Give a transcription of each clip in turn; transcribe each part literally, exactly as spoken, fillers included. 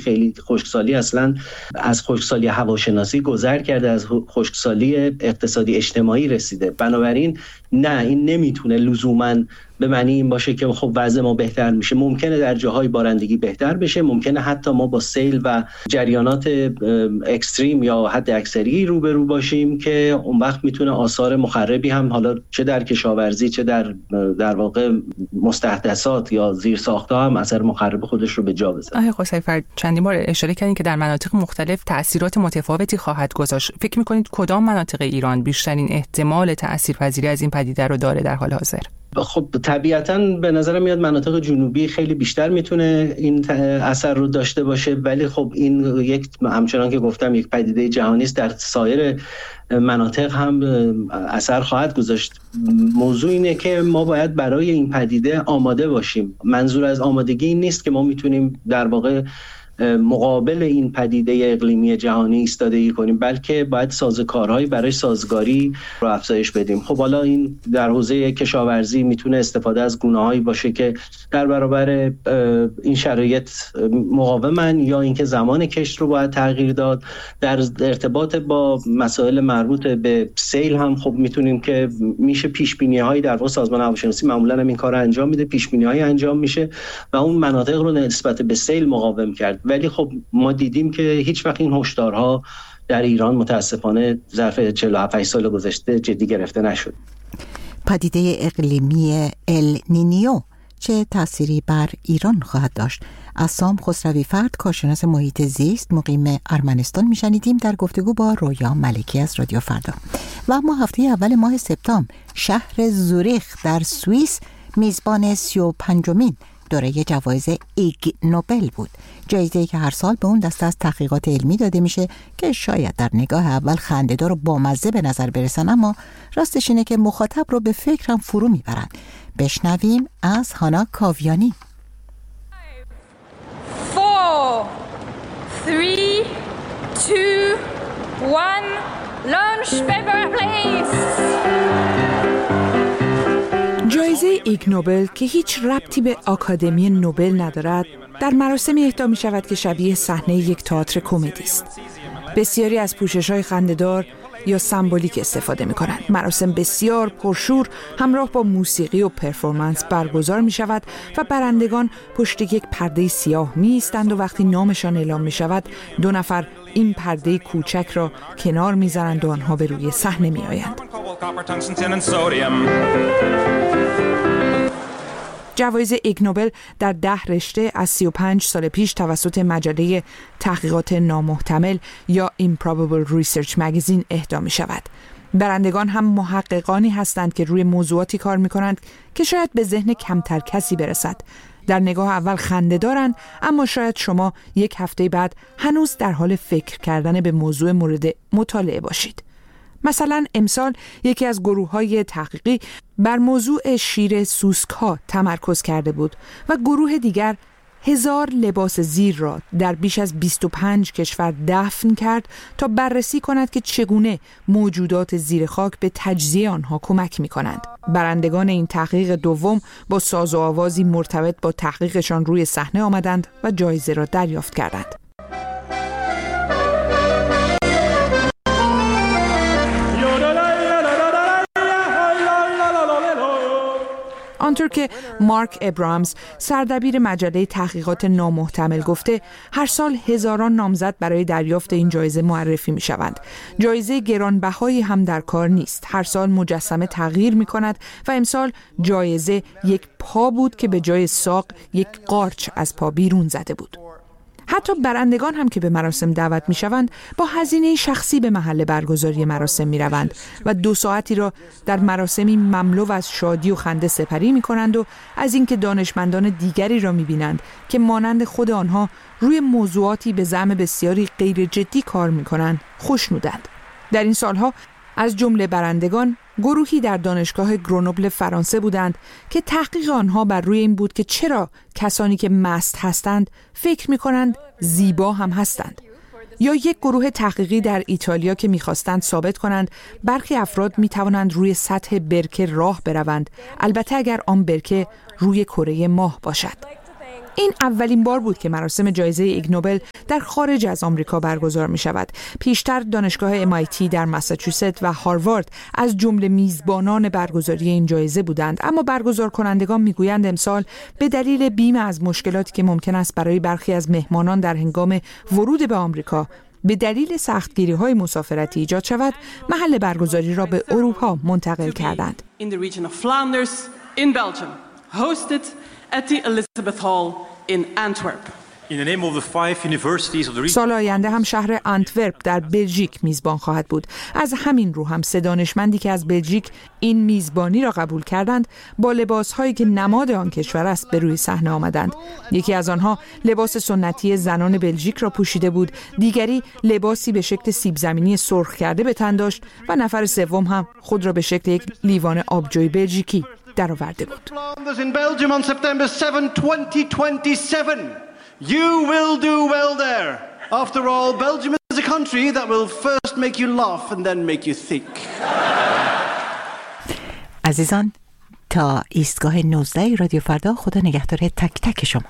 خیلی خشکسالی اصلا از خشکسالی هواشناسی گذر کرده، از خشکسالی اقتصادی اجتماعی رسیده. بنابراین نه، این نمیتونه لزوماً به معنی این باشه که خب وضع ما بهتر میشه. ممکنه در جاهای بارندگی بهتر بشه، ممکنه حتی ما با سیل و جریانات اکستریم یا حد اکثری روبرو باشیم که اون وقت میتونه آثار مخربی هم حالا چه در کشاورزی چه در در واقع مستحدثات یا زیرساخت‌ها هم اثر مخرب خودش رو به جا بذاره. آقای قصی‌فر چندین بار اشاره کردین که در مناطق مختلف تأثیرات متفاوتی خواهد گذاشت. فکر می‌کنید کدام مناطق ایران بیشترین احتمال تأثیرپذیری از این پدیده رو داره در حال حاضر؟ خب طبیعتاً به نظر میاد مناطق جنوبی خیلی بیشتر میتونه این اثر رو داشته باشه، ولی خب این یک همچنان که گفتم یک پدیده جهانی است، در سایر مناطق هم اثر خواهد گذاشت. موضوع اینه که ما باید برای این پدیده آماده باشیم. منظور از آمادگی این نیست که ما میتونیم در واقع مقابل این پدیده اقلیمی جهانی ایستادگی کنیم، بلکه باید سازوکارهایی برای سازگاری رو افزایش بدیم. خب حالا این در حوزه کشاورزی میتونه استفاده از گونه‌هایی باشه که در برابر این شرایط مقاومن، یا اینکه زمان کشت رو باید تغییر داد. در ارتباط با مسائل مربوط به سیل هم خب میتونیم که میشه پیش‌بینی‌هایی در واقع سازمان هواشناسی معمولاً هم این کارو انجام میده، پیش‌بینی‌هایی انجام میشه و اون مناطق رو نسبت به سیل مقاوم کرد. ولی خب ما دیدیم که هیچ وقت این هشدارها در ایران متاسفانه ظرف چهل و هفت سال گذشته جدی گرفته نشد. پدیده اقلیمی ال نینیو چه تأثیری بر ایران خواهد داشت؟ عصام خسروی فرد، کارشناس محیط زیست مقیم ارمنستان میشنیدیم در گفتگو با رویا ملکی از رادیو فردا. و اما هفته اول ماه سپتامبر شهر زوریخ در سوئیس میزبان سی و پنجمین دوره جوایز ایگ نوبل بود. جایزه‌ای که هر سال به اون دسته از تحقیقات علمی داده میشه که شاید در نگاه اول خنده‌دار و بامزه به نظر برسن، اما راستش اینه که مخاطب رو به فکر هم فرو میبرن. بشنویم از هانا کاویانی. four three two one launch paper please. جایزه ایگ نوبل که هیچ ربطی به آکادمی نوبل ندارد، در مراسمی اهدا می شود که شبیه صحنه یک تئاتر کمدی است. بسیاری از پوشش‌های خنده‌دار یا سمبولیک استفاده می کنند. مراسم بسیار پرشور همراه با موسیقی و پرفورمنس برگزار می شود و برندگان پشت یک پرده سیاه می ایستند و وقتی نامشان اعلام می شود دو نفر این پرده کوچک را کنار می زنند و آنها به روی صحنه می آیند. جوایز ایگ نوبل در ده رشته از سی و پنج سال پیش توسط مجله تحقیقات نامحتمل یا Improbable Research Magazine اهدا می شود. برندگان هم محققانی هستند که روی موضوعاتی کار می کنند که شاید به ذهن کمتر کسی برسد. در نگاه اول خنده دارند، اما شاید شما یک هفته بعد هنوز در حال فکر کردن به موضوع مورد مطالعه باشید. مثلا امسال یکی از گروه‌های تحقیقی بر موضوع شیر سوسک‌ها تمرکز کرده بود و گروه دیگر هزار لباس زیر را در بیش از بیست و پنج کشور دفن کرد تا بررسی کند که چگونه موجودات زیر خاک به تجزیه آنها کمک می‌کنند. برندگان این تحقیق دوم با ساز و آوازی مرتبط با تحقیقشان روی صحنه آمدند و جایزه را دریافت کردند. آنطور که مارک ابرامز سردبیر مجله تحقیقات نامحتمل گفته، هر سال هزاران نامزد برای دریافت این جایزه معرفی می شوند. جایزه گرانبهایی هم در کار نیست. هر سال مجسمه تغییر می کند و امسال جایزه یک پا بود که به جای ساق یک قارچ از پا بیرون زده بود. حتی برندگان هم که به مراسم دعوت می شوند با هزینه شخصی به محل برگزاری مراسم می روند و دو ساعتی را در مراسمی مملو از شادی و خنده سپری می کنند و از اینکه دانشمندان دیگری را می بینند که مانند خود آنها روی موضوعاتی به زعم بسیاری غیر جدی کار می کنند خوشنودند. در این سالها از جمله برندگان گروهی در دانشگاه گرونوبل فرانسه بودند که تحقیق آنها بر روی این بود که چرا کسانی که مست هستند فکر می‌کنند زیبا هم هستند. یا یک گروه تحقیقی در ایتالیا که می‌خواستند ثابت کنند برخی افراد می‌توانند روی سطح برکه راه بروند، البته اگر آن برکه روی کره ماه باشد. این اولین بار بود که مراسم جایزه ایگ نوبل در خارج از آمریکا برگزار می شود. پیشتر دانشگاه ام آی تی در ماساچوست و هاروارد از جمله میزبانان برگزاری این جایزه بودند، اما برگزار کنندگان می گویند امسال به دلیل بیم از مشکلاتی که ممکن است برای برخی از مهمانان در هنگام ورود به آمریکا به دلیل سختگیری‌های مسافرتی ایجاد شود، محل برگزاری را به اروپا منتقل کردند. سال آینده هم شهر آنتورپ در بلژیک میزبان خواهد بود. از همین رو هم سه دانشمندی که از بلژیک این میزبانی را قبول کردند با لباس‌هایی که نماد آن کشور است به روی صحنه آمدند. یکی از آنها لباس سنتی زنان بلژیک را پوشیده بود، دیگری لباسی به شکل سیب زمینی سرخ کرده به تن داشت و نفر سوم هم خود را به شکل یک لیوان آبجوی بلژیکی درآورده بود. You will do well there. After all, Belgium is a country that will first make you laugh and then make you think. عزیزان، تا ایستگاه نوزده رادیو فردا، خدا نگهدار تک تک شما.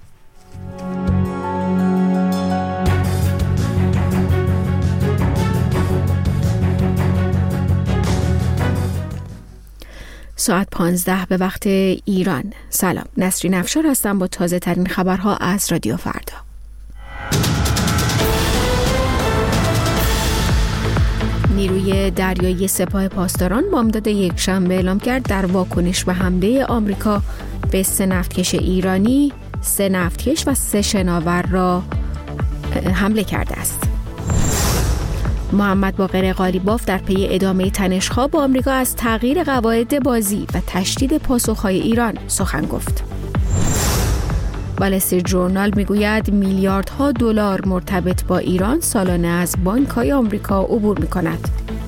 ساعت پانزده به وقت ایران. سلام، نسرین افشار هستم با تازه ترین خبرها از رادیو فردا. نیروی دریایی سپاه پاسداران بامداد یکشنبه اعلام کرد در واکنش به حمله آمریکا به سه نفتکش ایرانی، سه نفتکش و سه شناور را حمله کرده است. محمد باقر قالیباف در پی ادامه تنش‌ها با آمریکا از تغییر قواعد بازی و تشدید پاسخ‌های ایران سخن گفت. وال استریت ژورنال میگوید میلیاردها دلار مرتبط با ایران سالانه از بانک‌های آمریکا عبور می‌کند.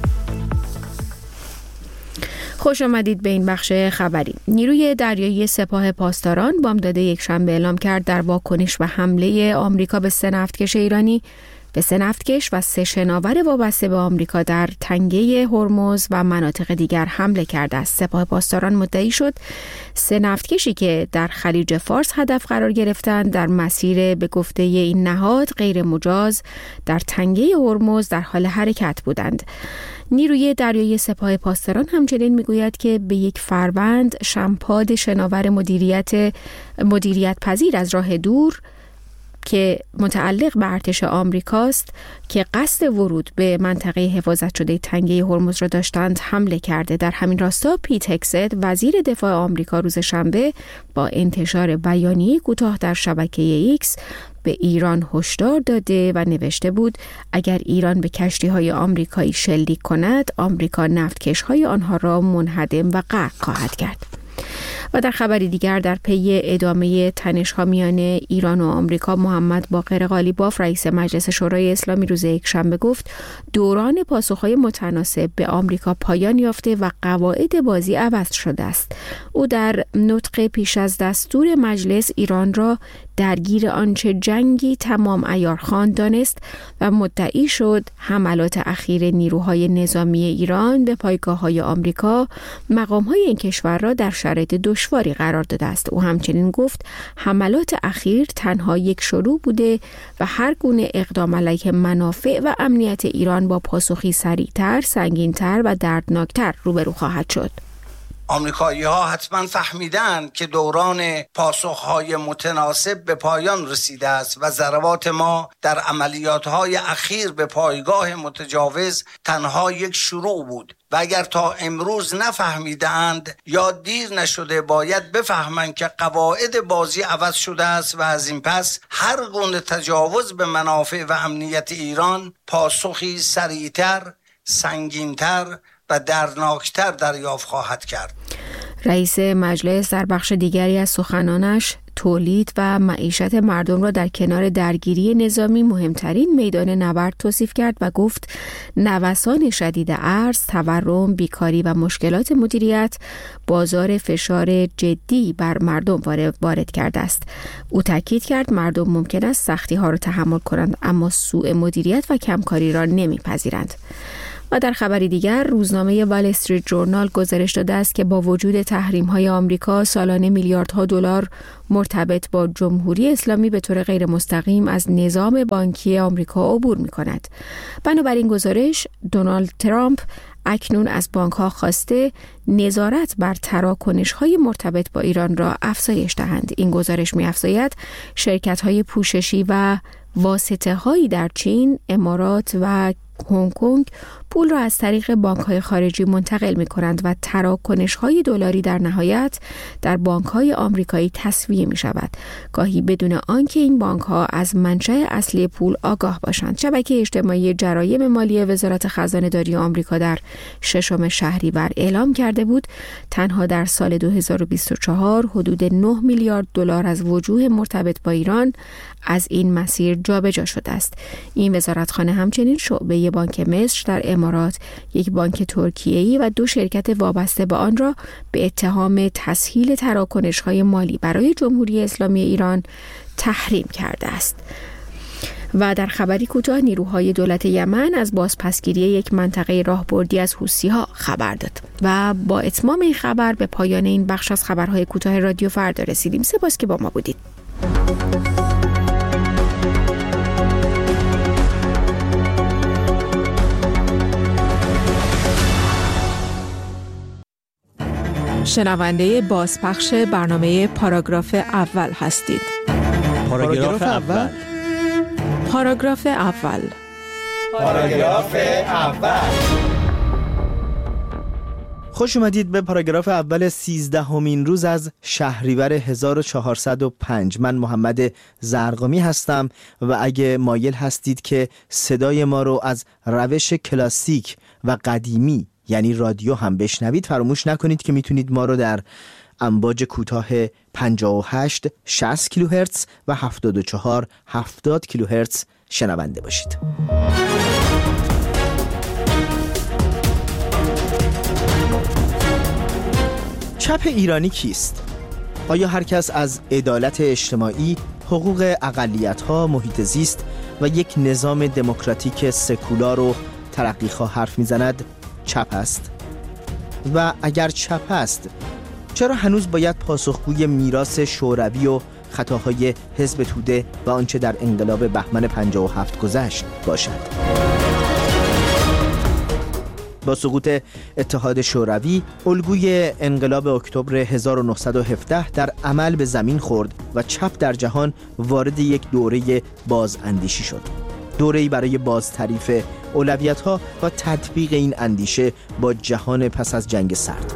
خوش آمدید به این بخش خبری. نیروی دریایی سپاه پاسداران بامداد یکشنبه اعلام کرد در واکنش به حمله آمریکا به سه نفتکش ایرانی، به سه نفتکش و سه شناور وابسته به آمریکا در تنگه هرمز و مناطق دیگر حمله کرده است. سپاه پاسداران مدعی شد سه نفتکشی که در خلیج فارس هدف قرار گرفتند در مسیر به گفته این نهاد غیر مجاز در تنگه هرمز در حال حرکت بودند. نیروی دریایی سپاه پاسداران همچنین میگوید که به یک فروند شمپاد شناور مدیریت مدیریت پذیر از راه دور که متعلق به ارتش آمریکاست که قصد ورود به منطقه حفاظت شده تنگه هرمز را داشتند حمله کرده. در همین راستا پیت هگست وزیر دفاع آمریکا روز شنبه با انتشار بیانیه کوتاه در شبکه ایکس به ایران هشدار داده و نوشته بود اگر ایران به کشتی‌های آمریکایی شلیک کند، آمریکا نفتکش‌های آنها را منهدم و غرق خواهد کرد. و در خبری دیگر در پی ادامه تنش‌ها میان ایران و آمریکا، محمد باقر قالیباف رئیس مجلس شورای اسلامی روز یکشنبه گفت دوران پاسخ‌های متناسب به آمریکا پایان یافته و قواعد بازی عوض شده است. او در نطق پیش از دستور مجلس ایران را درگیر آنچه جنگی تمام عیار خواند دانست و مدعی شد حملات اخیر نیروهای نظامی ایران به پایگاه‌های آمریکا مقام‌های این کشور را در شرایط دشواری قرار داده است. او همچنین گفت حملات اخیر تنها یک شروع بوده و هر گونه اقدام علیه منافع و امنیت ایران با پاسخی سریعتر، سنگین‌تر و دردناکتر روبرو خواهد شد. آمریکایی ها حتما فهمیدن که دوران پاسخهای متناسب به پایان رسیده است و ضربات ما در عملیات های اخیر به پایگاه متجاوز تنها یک شروع بود و اگر تا امروز نفهمیدند یا دیر نشده باید بفهمند که قواعد بازی عوض شده است و از این پس هر گونه تجاوز به منافع و امنیت ایران پاسخی سریعتر، سنگینتر و دردناکتر دریافت خواهد کرد. رئیس مجلس در بخش دیگری از سخنانش تولید و معیشت مردم را در کنار درگیری نظامی مهمترین میدان نبرد توصیف کرد و گفت نوسان شدید ارز، تورم، بیکاری و مشکلات مدیریت بازار فشار جدی بر مردم وارد کرده است. او تاکید کرد مردم ممکن است سختی ها را تحمل کنند اما سوء مدیریت و کمکاری را نمیپذیرند. و در خبری دیگر روزنامه وال استریت جورنال گزارش داده است که با وجود تحریم‌های آمریکا سالانه میلیاردها دلار مرتبط با جمهوری اسلامی به طور غیر مستقیم از نظام بانکی آمریکا عبور می‌کند. بنابراین گزارش دونالد ترامپ اکنون از بانک‌ها خواسته نظارت بر تراکنش‌های مرتبط با ایران را افزایش دهند. این گزارش می‌افزاید شرکت‌های پوششی و واسطه‌هایی در چین، امارات و هنگ کنگ پول را از طریق بانک‌های خارجی منتقل می‌کنند و تراکنش‌های دلاری در نهایت در بانک‌های آمریکایی تسویه می‌شود، گاهی بدون آنکه این بانک‌ها از منشأ اصلی پول آگاه باشند. شبکه اجتماعی جرایم مالی وزارت خزانه‌داری آمریکا در ششم شهریور اعلام کرده بود تنها در سال دو هزار و بیست و چهار حدود نه میلیارد دلار از وجوه مرتبط با ایران از این مسیر جابجا شده است. این وزارتخانه همچنین شعبه بانک مصر در امارات، یک بانک ترکیه‌ای و دو شرکت وابسته به آن را به اتهام تسهیل تراکنش‌های مالی برای جمهوری اسلامی ایران تحریم کرده است. و در خبری کوتاه نیروهای دولت یمن از بازپسگیری یک منطقه راهبردی از حوثی‌ها خبر داد. و با اتمام این خبر به پایان این بخش از خبرهای کوتاه رادیو فردا رسیدیم. سپاس که با ما بودید. شنونده بازپخش برنامه پاراگراف اول هستید. پاراگراف اول پاراگراف اول پاراگراف اول خوش اومدید به پاراگراف اول سیزدهمین روز از شهریور هزار و چهارصد و پنج. من محمد زرقامی هستم و اگه مایل هستید که صدای ما رو از روش کلاسیک و قدیمی یعنی رادیو هم بشنوید، فراموش نکنید که میتونید ما رو در امواج کوتاه پنجاه و هشت شصت کیلوهرتز و هفتاد و چهار هفتاد کیلوهرتز شنونده باشید. چپ ایرانی کیست؟ آیا هر کس از عدالت اجتماعی، حقوق اقلیت‌ها، محیط زیست و یک نظام دموکراتیک سکولار و ترقیخواه حرف میزند چپ است؟ و اگر چپ است چرا هنوز باید پاسخگوی میراث شوروی و خطاهای حزب توده و آنچه در انقلاب بهمن پنجاه و هفت گذشت باشد؟ با سقوط اتحاد شوروی، الگوی انقلاب اکتبر هزار و نهصد و هفده در عمل به زمین خورد و چپ در جهان وارد یک دوره بازاندیشی شد. دوره‌ای برای بازتعریف اولویت‌ها و تطبیق این اندیشه با جهان پس از جنگ سرد.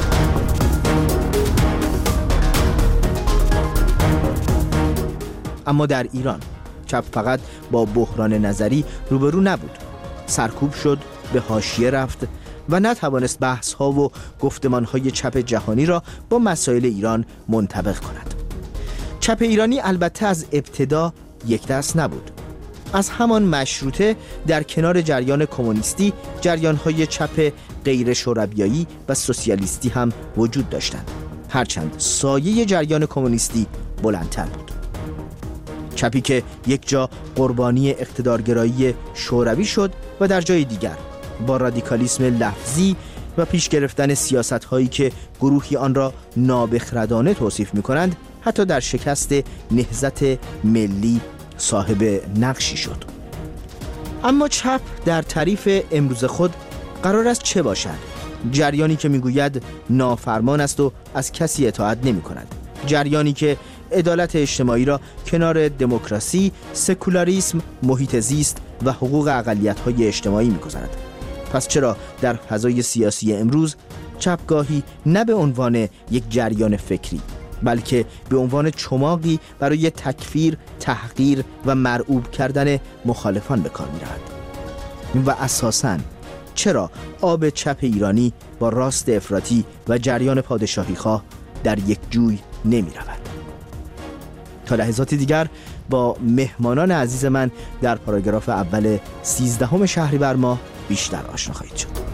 اما در ایران چپ فقط با بحران نظری روبرو نبود، سرکوب شد، به حاشیه رفت و نتوانست بحث‌ها و گفتمان‌های چپ جهانی را با مسائل ایران منطبق کند. چپ ایرانی البته از ابتدا یک دست نبود. از همان مشروطه در کنار جریان کمونیستی جریان‌های چپ غیر شورویایی و سوسیالیستی هم وجود داشتند، هرچند سایه جریان کمونیستی بلندتر بود. چپی که یک جا قربانی اقتدارگرایی شوروی شد و در جای دیگر با رادیکالیسم لفظی و پیش گرفتن سیاست‌هایی که گروهی آن را نابخردانه توصیف می‌کنند حتی در شکست نهضت ملی صاحب نقشی شد. اما چپ در تعریف امروز خود قرار است چه باشد؟ جریانی که میگوید نافرمان است و از کسی اطاعت نمی کند، جریانی که عدالت اجتماعی را کنار دموکراسی، سکولاریسم، محیط زیست و حقوق اقلیت‌های اجتماعی می‌گذارد. پس چرا در فضای سیاسی امروز چپگاهی نه به عنوان یک جریان فکری بلکه به عنوان چماقی برای تکفیر، تحقیر و مرعوب کردن مخالفان به کار می‌رود؟ و اساساً چرا آب چپ ایرانی با راست افراطی و جریان پادشاهی خواه در یک جوی نمی‌رود؟ تا لحظاتی دیگر با مهمانان عزیز من در پاراگراف اول سیزدهم شهریور ماه بیشتر آشنا خواهید شد.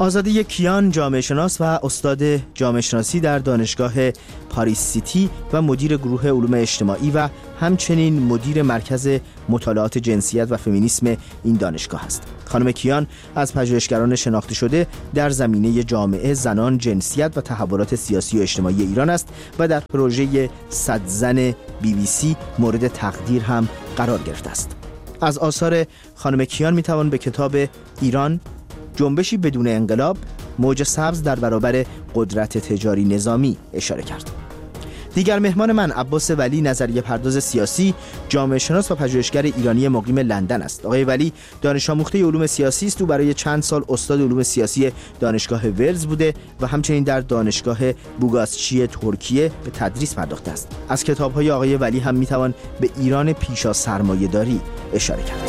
آزاده کیان جامعه شناس و استاد جامعه شناسی در دانشگاه پاریس سیتی و مدیر گروه علوم اجتماعی و همچنین مدیر مرکز مطالعات جنسیت و فمینیسم این دانشگاه است. خانم کیان از پژوهشگران شناخته شده در زمینه جامعه، زنان، جنسیت و تحولات سیاسی و اجتماعی ایران است و در پروژه صد زن بی بی سی مورد تقدیر هم قرار گرفته است. از آثار خانم کیان میتوان به کتاب ایران جنبشی بدون انقلاب، موج سبز در برابر قدرت تجاری نظامی اشاره کرد. دیگر مهمان من عباس ولی، نظریه پرداز سیاسی، جامعه شناس و پژوهشگر ایرانی مقیم لندن است. آقای ولی دانش آموخته علوم سیاسی است و برای چند سال استاد علوم سیاسی دانشگاه ولز بوده و همچنین در دانشگاه بوگازچی ترکیه به تدریس پرداخته است. از کتاب‌های آقای ولی هم میتوان به ایران پیش از سرمایه‌داری اشاره کرد.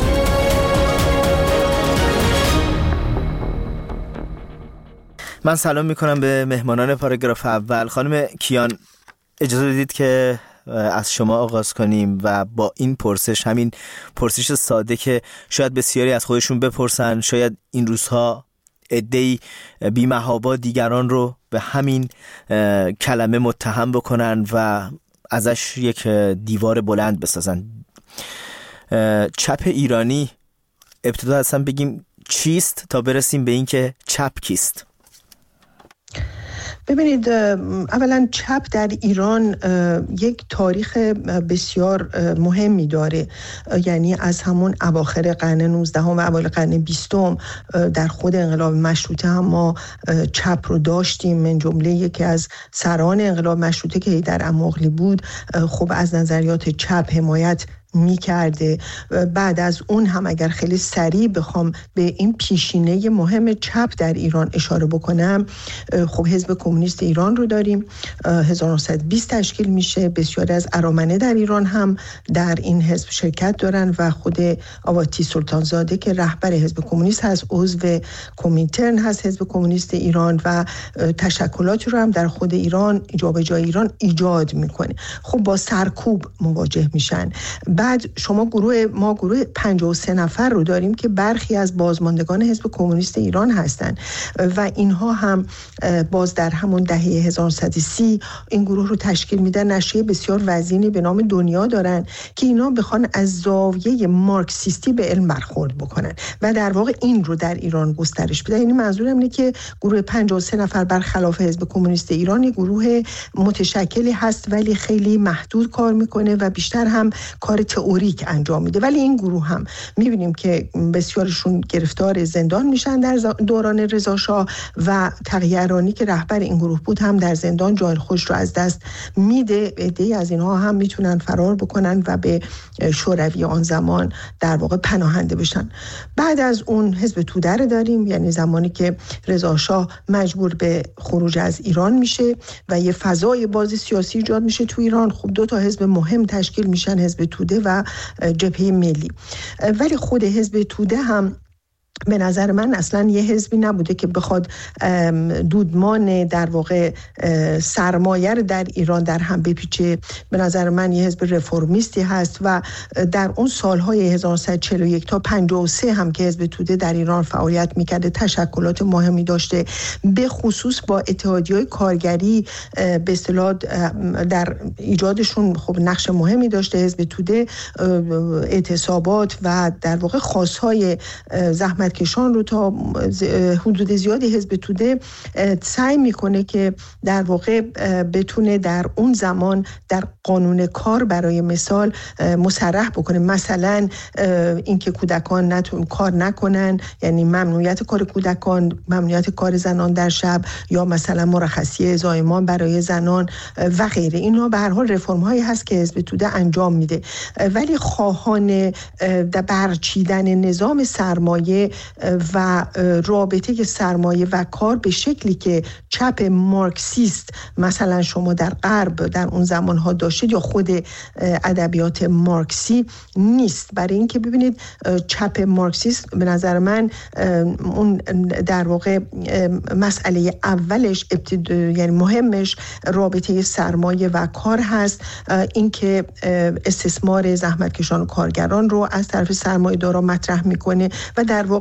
من سلام میکنم به مهمانان پاراگراف اول. خانم کیان، اجازه بدید که از شما آغاز کنیم و با این پرسش، همین پرسش ساده که شاید بسیاری از خودشون بپرسن، شاید این روزها عده‌ای بی‌محابا دیگران رو به همین کلمه متهم بکنن و ازش یک دیوار بلند بسازن. چپ ایرانی، ابتدا اصلا بگیم چیست تا برسیم به این که چپ کیست؟ ببینید، اولا چپ در ایران یک تاریخ بسیار مهمی داره، یعنی از همون اواخر قرن نوزدهم و اوایل قرن بیستم در خود انقلاب مشروطه هم ما چپ رو داشتیم. من جمله یکی از سران انقلاب مشروطه که در اماغلی بود خب از نظریات چپ حمایت می کرده. بعد از اون هم اگر خیلی سریع بخوام به این پیشینه مهم چپ در ایران اشاره بکنم، خب حزب کمونیست ایران رو داریم، هزار و نهصد و بیست تشکیل میشه. بسیاری از ارامنه در ایران هم در این حزب شرکت دارن و خود آواتی سلطانزاده که رهبر حزب کمونیست هست عضو کمیترن هست حزب کمونیست ایران و تشکلاتی رو هم در خود ایران جابجایی ایران ایجاد میکنه. خب با سرکوب مواجه میشن. بعد شما گروه ما گروه پنجاه و سه نفر رو داریم که برخی از بازماندگان حزب کمونیست ایران هستند و اینها هم باز در همون دهه هزار و نهصد و سی این گروه رو تشکیل میدن. نشریه بسیار وزینی به نام دنیا دارن که اینا بخوان از زاویه مارکسیستی به علم برخورد بکنن و در واقع این رو در ایران گسترش بدن. یعنی منظورم اینه که گروه پنجاه و سه نفر برخلاف حزب کمونیست ایران گروه متشکلی هست ولی خیلی محدود کار میکنه و بیشتر هم کار تئوریک انجام میده. ولی این گروه هم میبینیم که بسیارشون گرفتار زندان میشن در دوران رضا شاه و تقی‌رانی که رهبر این گروه بود هم در زندان جای خودش رو از دست میده. عده‌ای از اینها هم میتونن فرار بکنن و به شوروی آن زمان در واقع پناهنده بشن. بعد از اون حزب توده رو داریم، یعنی زمانی که رضا شاه مجبور به خروج از ایران میشه و یه فضای بازی سیاسی ایجاد میشه تو ایران. خب دو تا حزب مهم تشکیل میشن، حزب توده و جبهه ملی. ولی خود حزب توده هم به نظر من اصلا یه حزبی نبوده که بخواد دودمان در واقع سرمایه در ایران در هم بپیچه. به نظر من یه حزب رفرمیستی هست و در اون سالهای هزار و نهصد و چهل و یک تا پنجاه و سه هم که حزب توده در ایران فعالیت میکرده تشکلات مهمی داشته، به خصوص با اتحادیه‌های کارگری به اصطلاح در ایجادشون خب نقش مهمی داشته. حزب توده اعتصابات و در واقع خواست‌های زحمت کشان رو تا حدود زیادی حزب توده سعی میکنه که در واقع بتونه در اون زمان در قانون کار برای مثال مصرح بکنه، مثلا اینکه کودکان نتون کار نکنن، یعنی ممنوعیت کار کودکان، ممنوعیت کار زنان در شب، یا مثلا مرخصی زایمان برای زنان و غیره. اینا به هر حال رفرم هایی هست که حزب توده انجام میده. ولی خواهان برچیدن نظام سرمایه و رابطه سرمایه و کار به شکلی که چپ مارکسیست مثلا شما در غرب در اون زمانها داشتید یا خود ادبیات مارکسی نیست. برای اینکه ببینید چپ مارکسیست به نظر من اون در واقع مسئله اولش یعنی مهمش رابطه سرمایه و کار هست، اینکه استثمار زحمتکشان و کارگران رو از طرف سرمایه‌دارا مطرح میکنه و در واقع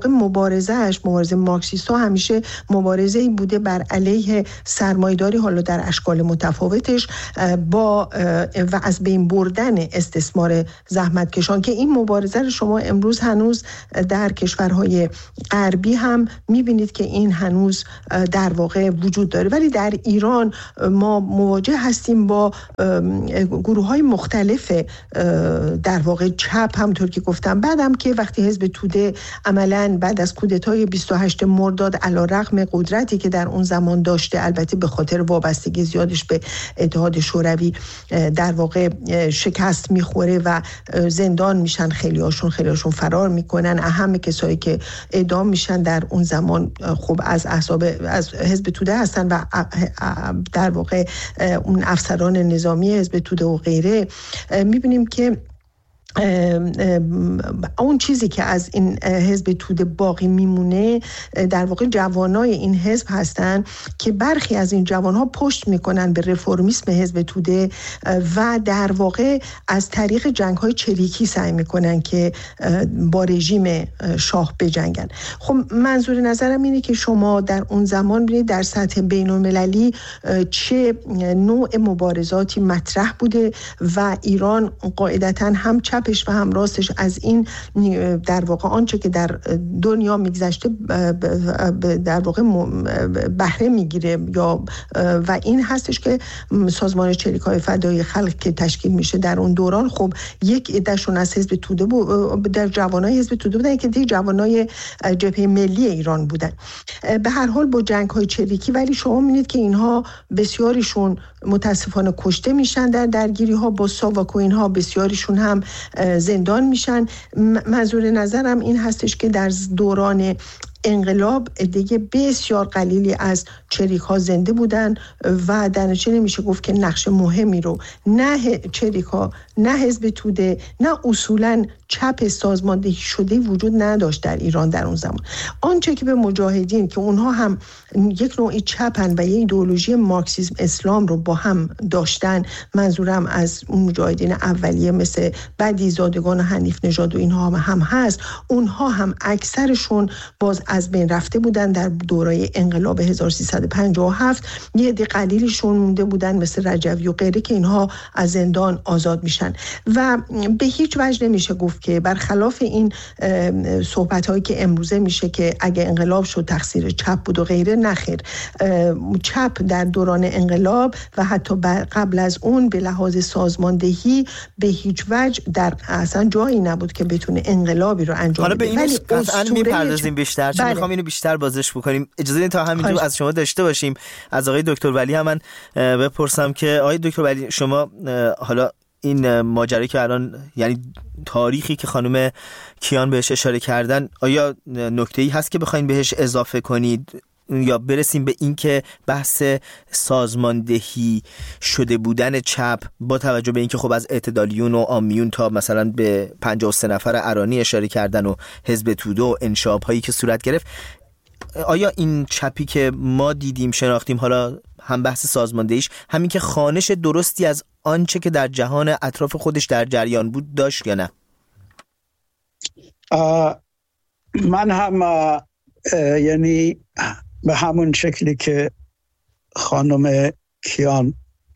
واقع مبارزهش، مبارزه مارکسیست‌ها همیشه مبارزه‌ای بوده بر علیه سرمایه‌داری، حالا در اشکال متفاوتش، با و از بین بردن استثمار زحمتکشان، که این مبارزه رو شما امروز هنوز در کشورهای غربی هم می‌بینید که این هنوز در واقع وجود داره. ولی در ایران ما مواجه هستیم با گروه‌های مختلف در واقع چپ، همونطور که گفتم. بعدم که وقتی حزب توده عملاً بعد از کودتای بیست و هشتم مرداد علیرغم قدرتی که در اون زمان داشته، البته به خاطر وابستگی زیادش به اتحاد شوروی، در واقع شکست میخوره و زندان میشن، خیلی هاشون خیلی هاشون فرار میکنن. اهم کسایی که اعدام میشن در اون زمان خب از احزاب از حزب توده هستن و در واقع اون افسران نظامی حزب توده و غیره. میبینیم که اون چیزی که از این حزب توده باقی میمونه در واقع جوانای این حزب هستن که برخی از این جوانها پشت میکنن به رفرمیسم حزب توده و در واقع از طریق جنگ‌های چریکی سعی میکنن که با رژیم شاه بجنگن. خب منظور نظرم اینه که شما در اون زمان ببینید در سطح بین‌المللی چه نوع مبارزاتی مطرح بوده و ایران قاعدتاً هم چپ و هم راستش از این در واقع آنچه که در دنیا میگذشته در واقع بهره میگیره، یا و این هستش که سازمان چریک‌های فدایی خلق که تشکیل میشه در اون دوران، خب یک عدهشون از حزب توده بود، در جوانای حزب توده بودن که دیگه جوانای جبهه ملی ایران بودن. به هر حال با جنگ‌های چریکی، ولی شما می‌بینید که اینها بسیاریشون متاسفانه کشته میشن در درگیری‌ها با ساواک و اینها، بسیاریشون هم زندان میشن. منظور نظرم این هستش که در دوران انقلاب دیگه بسیار قلیلی از چریک ها زنده بودن و در نتیجه نمیشه گفت که نقش مهمی رو نه چریک ها، نه حزب توده، نه اصولا چپ سازماندهی شده وجود نداشت در ایران در اون زمان. آنچه که به مجاهدین که اونها هم یک نوعی چپن و یه ایدئولوژی مارکسیسم اسلام رو با هم داشتن، منظورم از اون مجاهدین اولیه مثل بدی زادگان و حنیف نژاد و اینها هم, هم هست، اونها هم اکثرشون باز از بین رفته بودن در دوره انقلاب هزار و سیصد و پنجاه و هفت. یه عده قلیلیشون مونده بودن مثل رجوی و غیره که اینها از زندان آزاد میشن و به هیچ وجه نمیشه گفت که برخلاف این صحبت هایی که امروزه میشه که اگه انقلاب شد تقصیر چپ بود و غیره، نخیر. چپ در دوران انقلاب و حتی قبل از اون به لحاظ سازماندهی به هیچ وجه در اصلا جایی نبود که بتونه انقلابی رو انجام بده. حالا به این قطعا میپردازیم بیشتر، چون میخوام اینو بیشتر بازش بکنیم. اجازه بدید تا همینجور از شما داشته باشیم. از آقای دکتر ولی هم من بپرسم که آقای دکتر ولی، شما حالا این ماجرایی که الان، یعنی تاریخی که خانم کیان بهش اشاره کردن، آیا نکته‌ای هست که بخواید بهش اضافه کنید یا برسیم به این که بحث سازماندهی شده بودن چپ با توجه به اینکه خب از اعتدالیون و عامیون تا مثلا به پنجاه و سه نفر ارانی اشاره کردن و حزب توده و انشاب هایی که صورت گرفت، آیا این چپی که ما دیدیم شناختیم، حالا هم بحث سازماندهیش، همین که خوانش درستی از آنچه که در جهان اطراف خودش در جریان بود داشت یا نه؟ من هم یعنی به همون شکلی که خانم کیان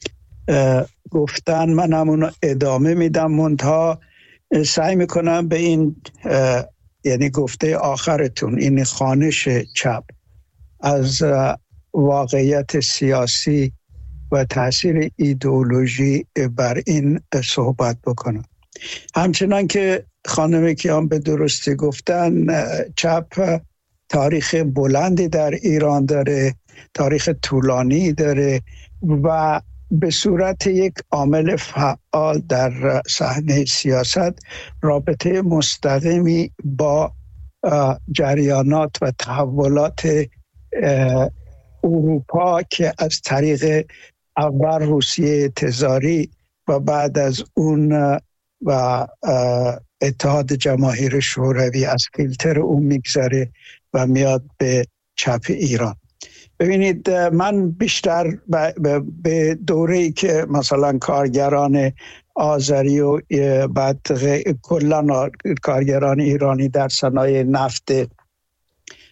گفتن من همونو ادامه میدم، منتها سعی میکنم به این یعنی گفته آخرتون، این خوانش چپ از واقعیت سیاسی و تاثیر ایدئولوژی بر این صحبت بکنم. همچنان که خانم کیان به درستی گفتن، چپ تاریخ بلندی در ایران داره، تاریخ طولانی داره و به صورت یک عامل فعال در صحنه سیاست رابطه مستقیمی با جریانات و تحولات اروپا که از طریق اول روسیه تزاری و بعد از اون و اتحاد جماهیر شوروی از فیلتر اون میگذره و میاد به چپ ایران. ببینید من بیشتر به دوره‌ای که مثلا کارگران آذری و بعد کلا کارگران ایرانی در صنایع نفت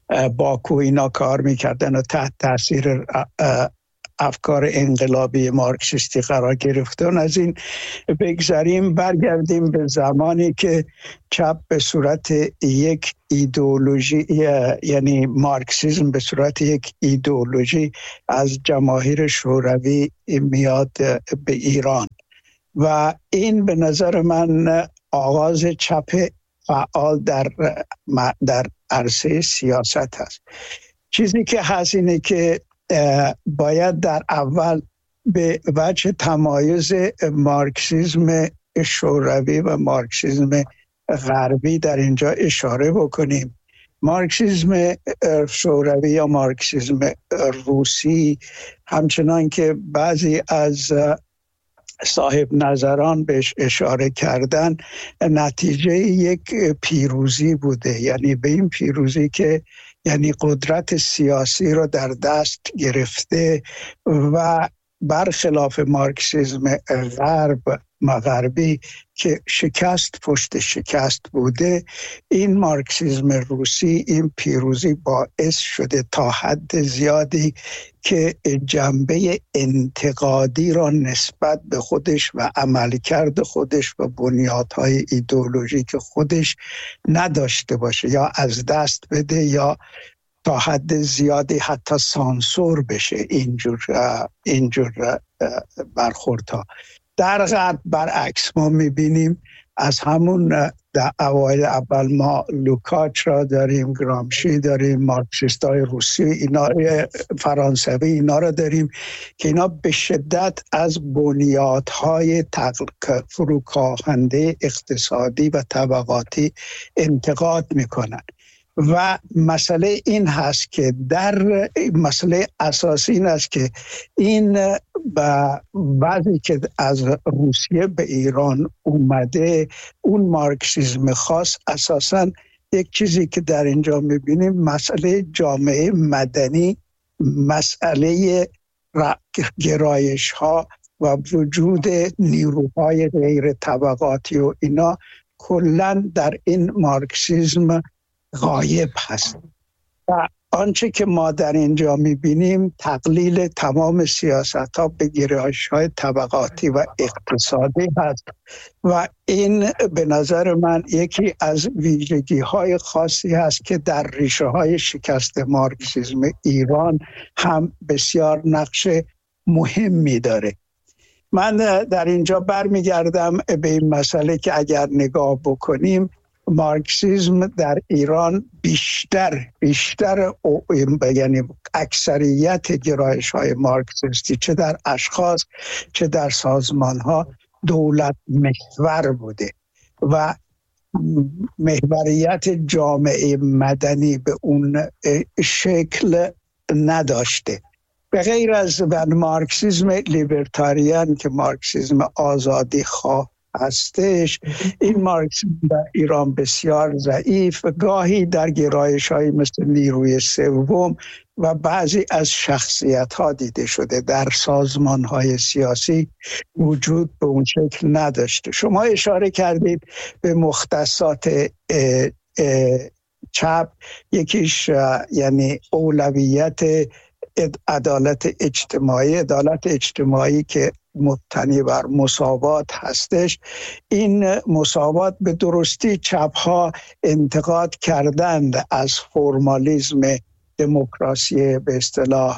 باکو اینا کار میکردن و تحت تاثیر افکار انقلابی مارکسیستی قرار گرفتن. از این بگذاریم برگردیم به زمانی که چپ به صورت یک ایدئولوژی، یعنی مارکسیسم به صورت یک ایدئولوژی از جماهیر شوروی میاد به ایران و این به نظر من آغاز چپ فعال در در عرصه سیاست هست. چیزی که هست اینه که باید در اول به وجه تمایز مارکسیسم شوروی و مارکسیسم غربی در اینجا اشاره بکنیم. مارکسیسم شوروی یا مارکسیسم روسی همچنان که بعضی از صاحب نظران بهش اشاره کردن نتیجه یک پیروزی بوده، یعنی به این پیروزی که یعنی قدرت سیاسی رو در دست گرفته و برخلاف مارکسیسم غرب مغربی که شکست پشت شکست بوده، این مارکسیسم روسی این پیروزی باعث شده تا حد زیادی که جنبه انتقادی را نسبت به خودش و عملکرد خودش و بنیادهای ایدئولوژیک خودش نداشته باشه یا از دست بده یا تا حد زیادی حتی سانسور بشه اینجور اینجور برخوردها. در غرب برعکس ما میبینیم از همون در اوایل اول ما لوکاچ را داریم، گرامشی داریم، مارکسیست های روسی اینا فرانسوی اینا را داریم که اینا به شدت از بنیادهای فروکاهنده اقتصادی و طبقاتی انتقاد میکنن و مسئله این هست که در مسئله اساسی این است که این بعضی که از روسیه به ایران اومده اون مارکسیسم خاص اساساً یک چیزی که در اینجا میبینیم مسئله جامعه مدنی، مسئله گرایش ها و وجود نیروهای غیر طبقاتی و اینا کلاً در این مارکسیسم غایب هست و آنچه که ما در اینجا میبینیم تقلیل تمام سیاست ها به گرایش های طبقاتی و اقتصادی هست و این به نظر من یکی از ویژگی های خاصی هست که در ریشه های شکست مارکسیسم ایران هم بسیار نقش مهمی داره. من در اینجا برمیگردم به این مسئله که اگر نگاه بکنیم مارکسیسم در ایران بیشتر بیشتر یعنی اکثریت گرایش های مارکسیستی چه در اشخاص چه در سازمان ها دولت محور بوده و محوریت جامعه مدنی به اون شکل نداشته. به غیر از مارکسیسم لیبرتاریان که مارکسیسم آزادی خواه هستش، این مارکسیسم در ایران بسیار ضعیف، گاهی در گرایش های مثل نیروی سوم و بعضی از شخصیت ها دیده شده، در سازمان های سیاسی وجود به اون شکل نداشته. شما اشاره کردید به مختصات اه اه چپ، یکیش یعنی اولویت عدالت اجتماعی، عدالت اجتماعی که مبتنی بر مساوات هستش. این مساوات به درستی چپ‌ها انتقاد کردند از فرمالیسم دموکراسی به اصطلاح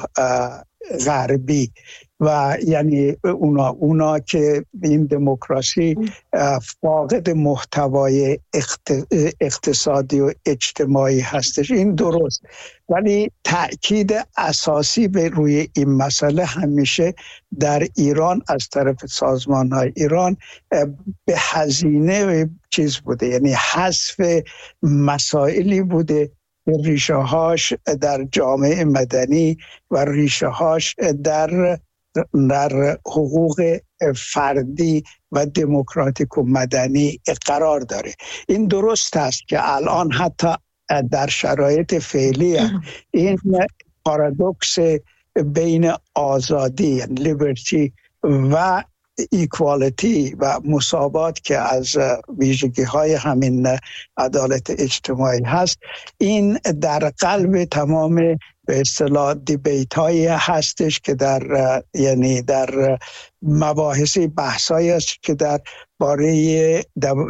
غربی و یعنی اونا اونا که این دموکراسی فاقد محتوای اقتصادی و اجتماعی هستش. این درست، ولی تأکید اساسی به روی این مسئله همیشه در ایران از طرف سازمان‌های ایران به هزینه چیز بوده، یعنی حذف مسائلی بوده ریشه هاش در جامعه مدنی و ریشه هاش در در حقوق فردی و دموکراتیک و مدنی قرار داره. این درست است که الان حتی در شرایط فعلی این پارادوکس بین آزادی لیبرتی و ایکوالیتی و مساوات که از ویژگی های همین عدالت اجتماعی هست، این در قلب تمام به اصطلاح دیبیت های هستش که در یعنی در مباحث بحثایی است که در باره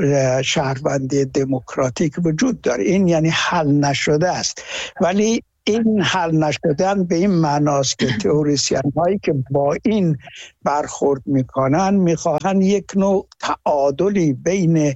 شهروندی دموکراتیک وجود داره. این یعنی حل نشده است، ولی این حل نشدن به این معناست که تئوریسین هایی که با این برخورد میکنن میخواهن یک نوع تعادلی بین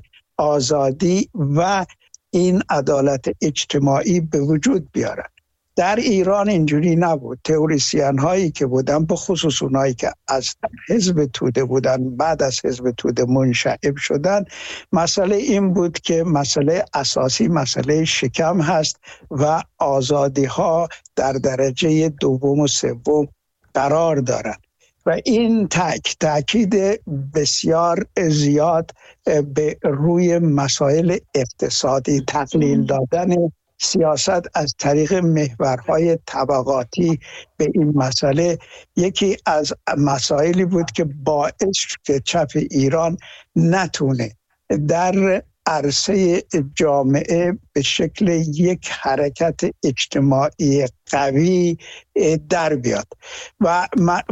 آزادی و این عدالت اجتماعی به وجود بیارن. در ایران اینجوری نبود. تئوریسین هایی که بودن، به خصوص اونایی که از حزب توده بودن، بعد از حزب توده منشعب شدن، مسئله این بود که مسئله اساسی مسئله شکم هست و آزادی ها در درجه دوم و سوم قرار دارند و این تاک تاکید بسیار زیاد به روی مسائل اقتصادی، تقلیل دادن سیاست از طریق محورهای طبقاتی به این مسئله یکی از مسائلی بود که باعث که چپ ایران نتونه در عرصه جامعه به شکل یک حرکت اجتماعی قوی در بیاد و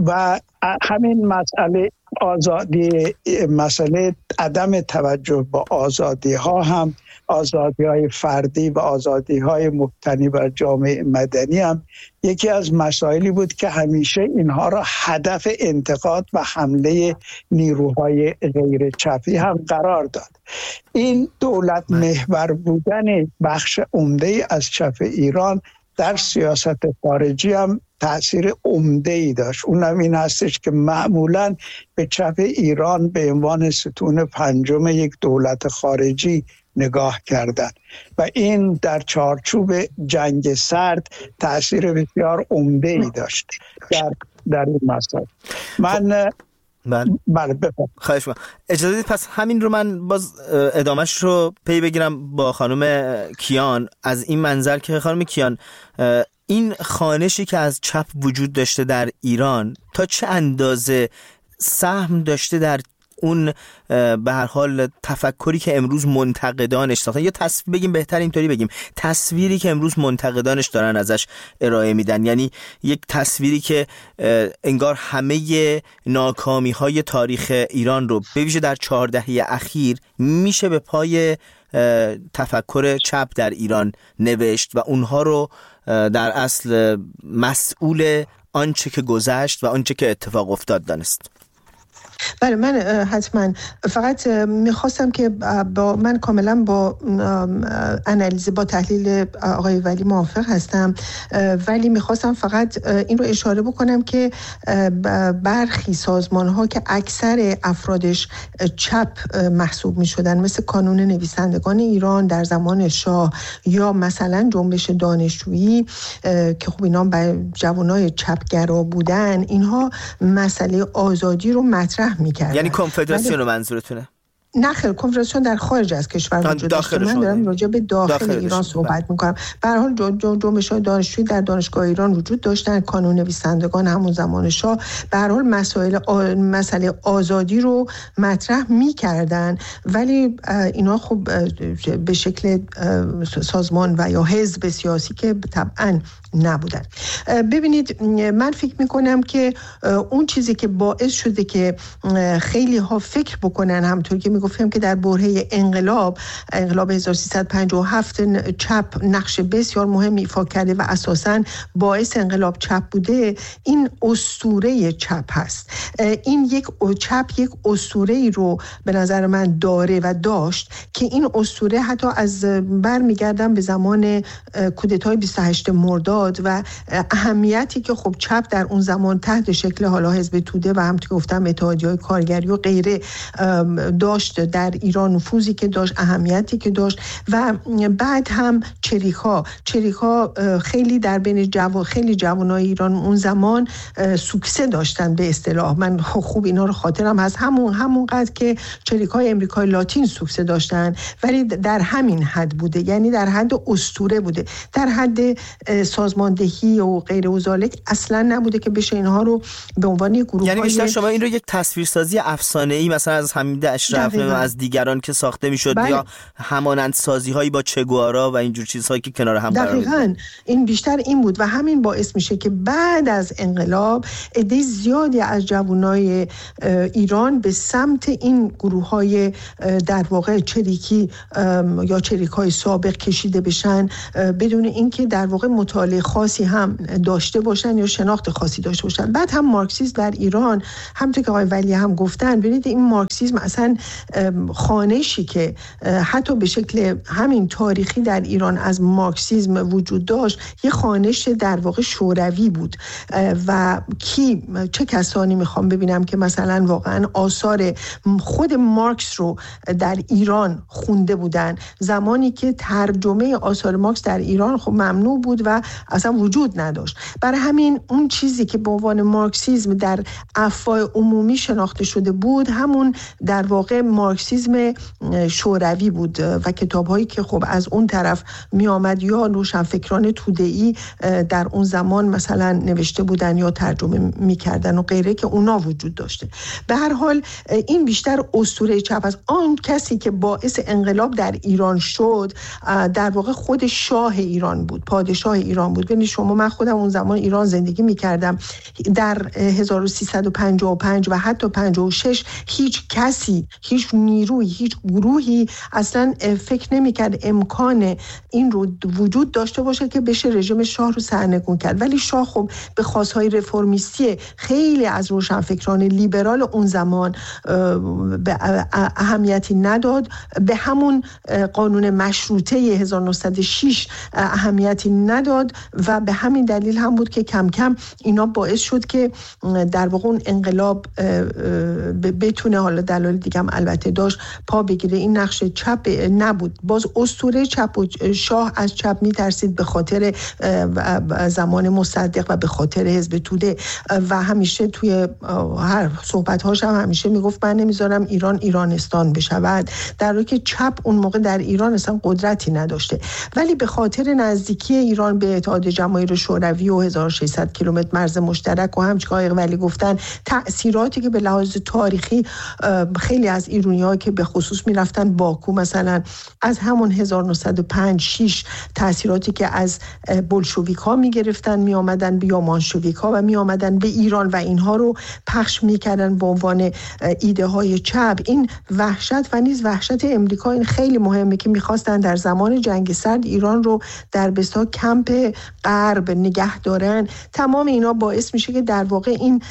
و همین مسئله آزادی، مسئله عدم توجه به آزادی ها هم، آزادی های فردی و آزادی های مبتنی بر جامعه مدنی هم یکی از مسائلی بود که همیشه اینها را هدف انتقاد و حمله نیروهای غیر چپی هم قرار داد. این دولت محور بودن بخش عمده از چپ ایران در سیاست خارجی هم تأثیر عمده‌ای داشت. اونم این هستش که معمولاً به چپ ایران به عنوان ستون پنجم یک دولت خارجی نگاه کردند و این در چارچوب جنگ سرد تأثیر بسیار عمده‌ای داشت در در این مسئله. من من خواهش می‌کنم اجازه بدید پس همین رو من باز ادامهش رو پی بگیرم با خانم کیان. از این منظر که خانم کیان، این خوانشی که از چپ وجود داشته در ایران تا چه اندازه سهم داشته در اون به هر حال تفکری که امروز منتقدانش ساختن، یا تصویر بگیم بهتر اینطوری بگیم تصویری که امروز منتقدانش دارن ازش ارائه میدن، یعنی یک تصویری که انگار همه ناکامی های تاریخ ایران رو به ویژه در چهار دهه اخیر میشه به پای تفکر چپ در ایران نوشت و اونها رو در اصل مسئول آنچه که گذشت و آنچه که اتفاق افتاد دانست. بله، من حتما فقط میخواستم که با من کاملا با انالیز با تحلیل آقای ولی موافق هستم، ولی میخواستم فقط این رو اشاره بکنم که برخی سازمان ها که اکثر افرادش چپ محسوب میشدن، مثل کانون نویسندگان ایران در زمان شاه یا مثلا جنبش دانشجویی که خب اینا به جوانای چپگرا بودن، اینها مسئله آزادی رو مطرح میکردن. یعنی کنفدراسیون رو منظورتونه؟ نه خیلی، کنفدراسیون در خارج از کشور وجود داشته. من دارم راجع به داخل, داخل ایران صحبت میکنم. به هر حال جنبش‌های دانشجویی در دانشگاه ایران وجود داشتن، کانون نویسندگان همون زمان شاه به هر حال مسائل آ... مسئله آزادی رو مطرح میکردن، ولی اینا خب به شکل سازمان و یا حزب سیاسی که طبعاً نبودن. ببینید، من فکر میکنم که اون چیزی که باعث شده که خیلی ها فکر بکنن، همونطور که میگفتم که در برهه انقلاب انقلاب هزار و سیصد و پنجاه و هفت چپ نقش بسیار مهم ایفا کرده و اساساً باعث انقلاب چپ بوده، این اسطوره چپ هست. این یک چپ یک اسطوره‌ای رو به نظر من داره و داشت که این اسطوره حتی از برمیگردن به زمان کودتای بیست و هشتم مرداد و اهمیتی که خب چپ در اون زمان تحت شکل حالا حزب توده و همونطور که گفتم اتحادیه‌های کارگری و غیره داشت در ایران، نفوذی که داشت، اهمیتی که داشت. و بعد هم چریک‌ها چریک‌ها خیلی در بین جوان خیلی جوانای ایران اون زمان سوکسه داشتن به اصطلاح. من خوب اینا رو خاطرم هست، همون همونقدر که چریک‌های امریکای لاتین سوکسه داشتن، ولی در همین حد بوده، یعنی در حد اسطوره بوده، در حد ساز سازماندهی و غیر و ذالک اصلا نبوده که بشه اینها رو به عنوان گروه یعنی بیشتر شما این رو یک تصویرسازی افسانه‌ای مثلا از حمید اشرف و از دیگران که ساخته میشد بله. یا همانند سازی هایی با چگوارا و اینجور چیزهایی که کنار هم قرار می‌گیرن. دقیقاً این بیشتر این بود و همین باعث میشه که بعد از انقلاب عده زیادی از جوانای ایران به سمت این گروه‌های در واقع چریکی یا چریک‌های سابق کشیده بشن بدون اینکه در واقع مطالعه خاصی هم داشته باشن یا شناخت خاصی داشته باشن. بعد هم مارکسیسم در ایران همونطور که آقای ولی هم گفتن، ببینید این مارکسیسم اصلا خوانشی که حتی به شکل همین تاریخی در ایران از مارکسیسم وجود داشت یه خوانش در واقع شوروی بود و کی چه کسانی میخوام ببینم که مثلا واقعا آثار خود مارکس رو در ایران خونده بودن، زمانی که ترجمه آثار مارکس در ایران خب ممنوع بود و اصلا وجود نداشت. برای همین اون چیزی که به عنوان مارکسیسم در افواه عمومی شناخته شده بود همون در واقع مارکسیسم شوروی بود و کتاب‌هایی که خب از اون طرف می آمد یا روشنفکران توده‌ای در اون زمان مثلا نوشته بودن یا ترجمه می‌کردن و غیره که اونا وجود داشته. به هر حال این بیشتر اسطوره چپ است. آن کسی که باعث انقلاب در ایران شد در واقع خود شاه ایران بود، پادشاه ایران بود. ببینید شما، من خودم اون زمان ایران زندگی می‌کردم، در هزار و سیصد و پنجاه و پنج و حتی پنجاه و شش هیچ کسی، هیچ نیروی، هیچ گروهی اصلا فکر نمی‌کرد امکان این رو وجود داشته باشه که بشه رژیم شاه رو سرنگون کرد. ولی شاه خب به خواست‌های رفرمیستی خیلی از روشنفکران لیبرال اون زمان به اهمیتی نداد، به همون قانون مشروطه هزار و نهصد و شش اهمیتی نداد و به همین دلیل هم بود که کم کم اینا باعث شد که در واقع اون انقلاب بتونه، حالا دلایل دیگه هم البته داشت، پا بگیره. این نقش چپ نبود، باز اسطوره چپ و شاه از چپ میترسید به خاطر زمان مصدق و به خاطر حزب توده و همیشه توی هر صحبت‌هاش هم همیشه میگفت من نمیذارم ایران ایرانستان بشود، در حالی که چپ اون موقع در ایران اصلا قدرتی نداشته. ولی به خاطر نزدیکی ایران به اتحاد جماهیر شوروی و هزار و ششصد کیلومتر مرز مشترک و همچنین ولی گفتن تأثیراتی که به لحاظ تاریخی خیلی از ایرانی‌ها که به خصوص میرفتن باکو مثلا از همون هزار و نهصد و پنج شش تأثیراتی که از بولشویک‌ها میگرفتن می آمدن یا مانشویک‌ها و می آمدن به ایران و اینها رو پخش میکردن به عنوان ایده های چپ. این وحشت و نیز وحشت امریکا این خیلی مهمه که میخواستن در زمان جنگ سرد ایران رو در بسا کمپ غرب نگه دارن. تمام اینا باعث میشه که در واقع این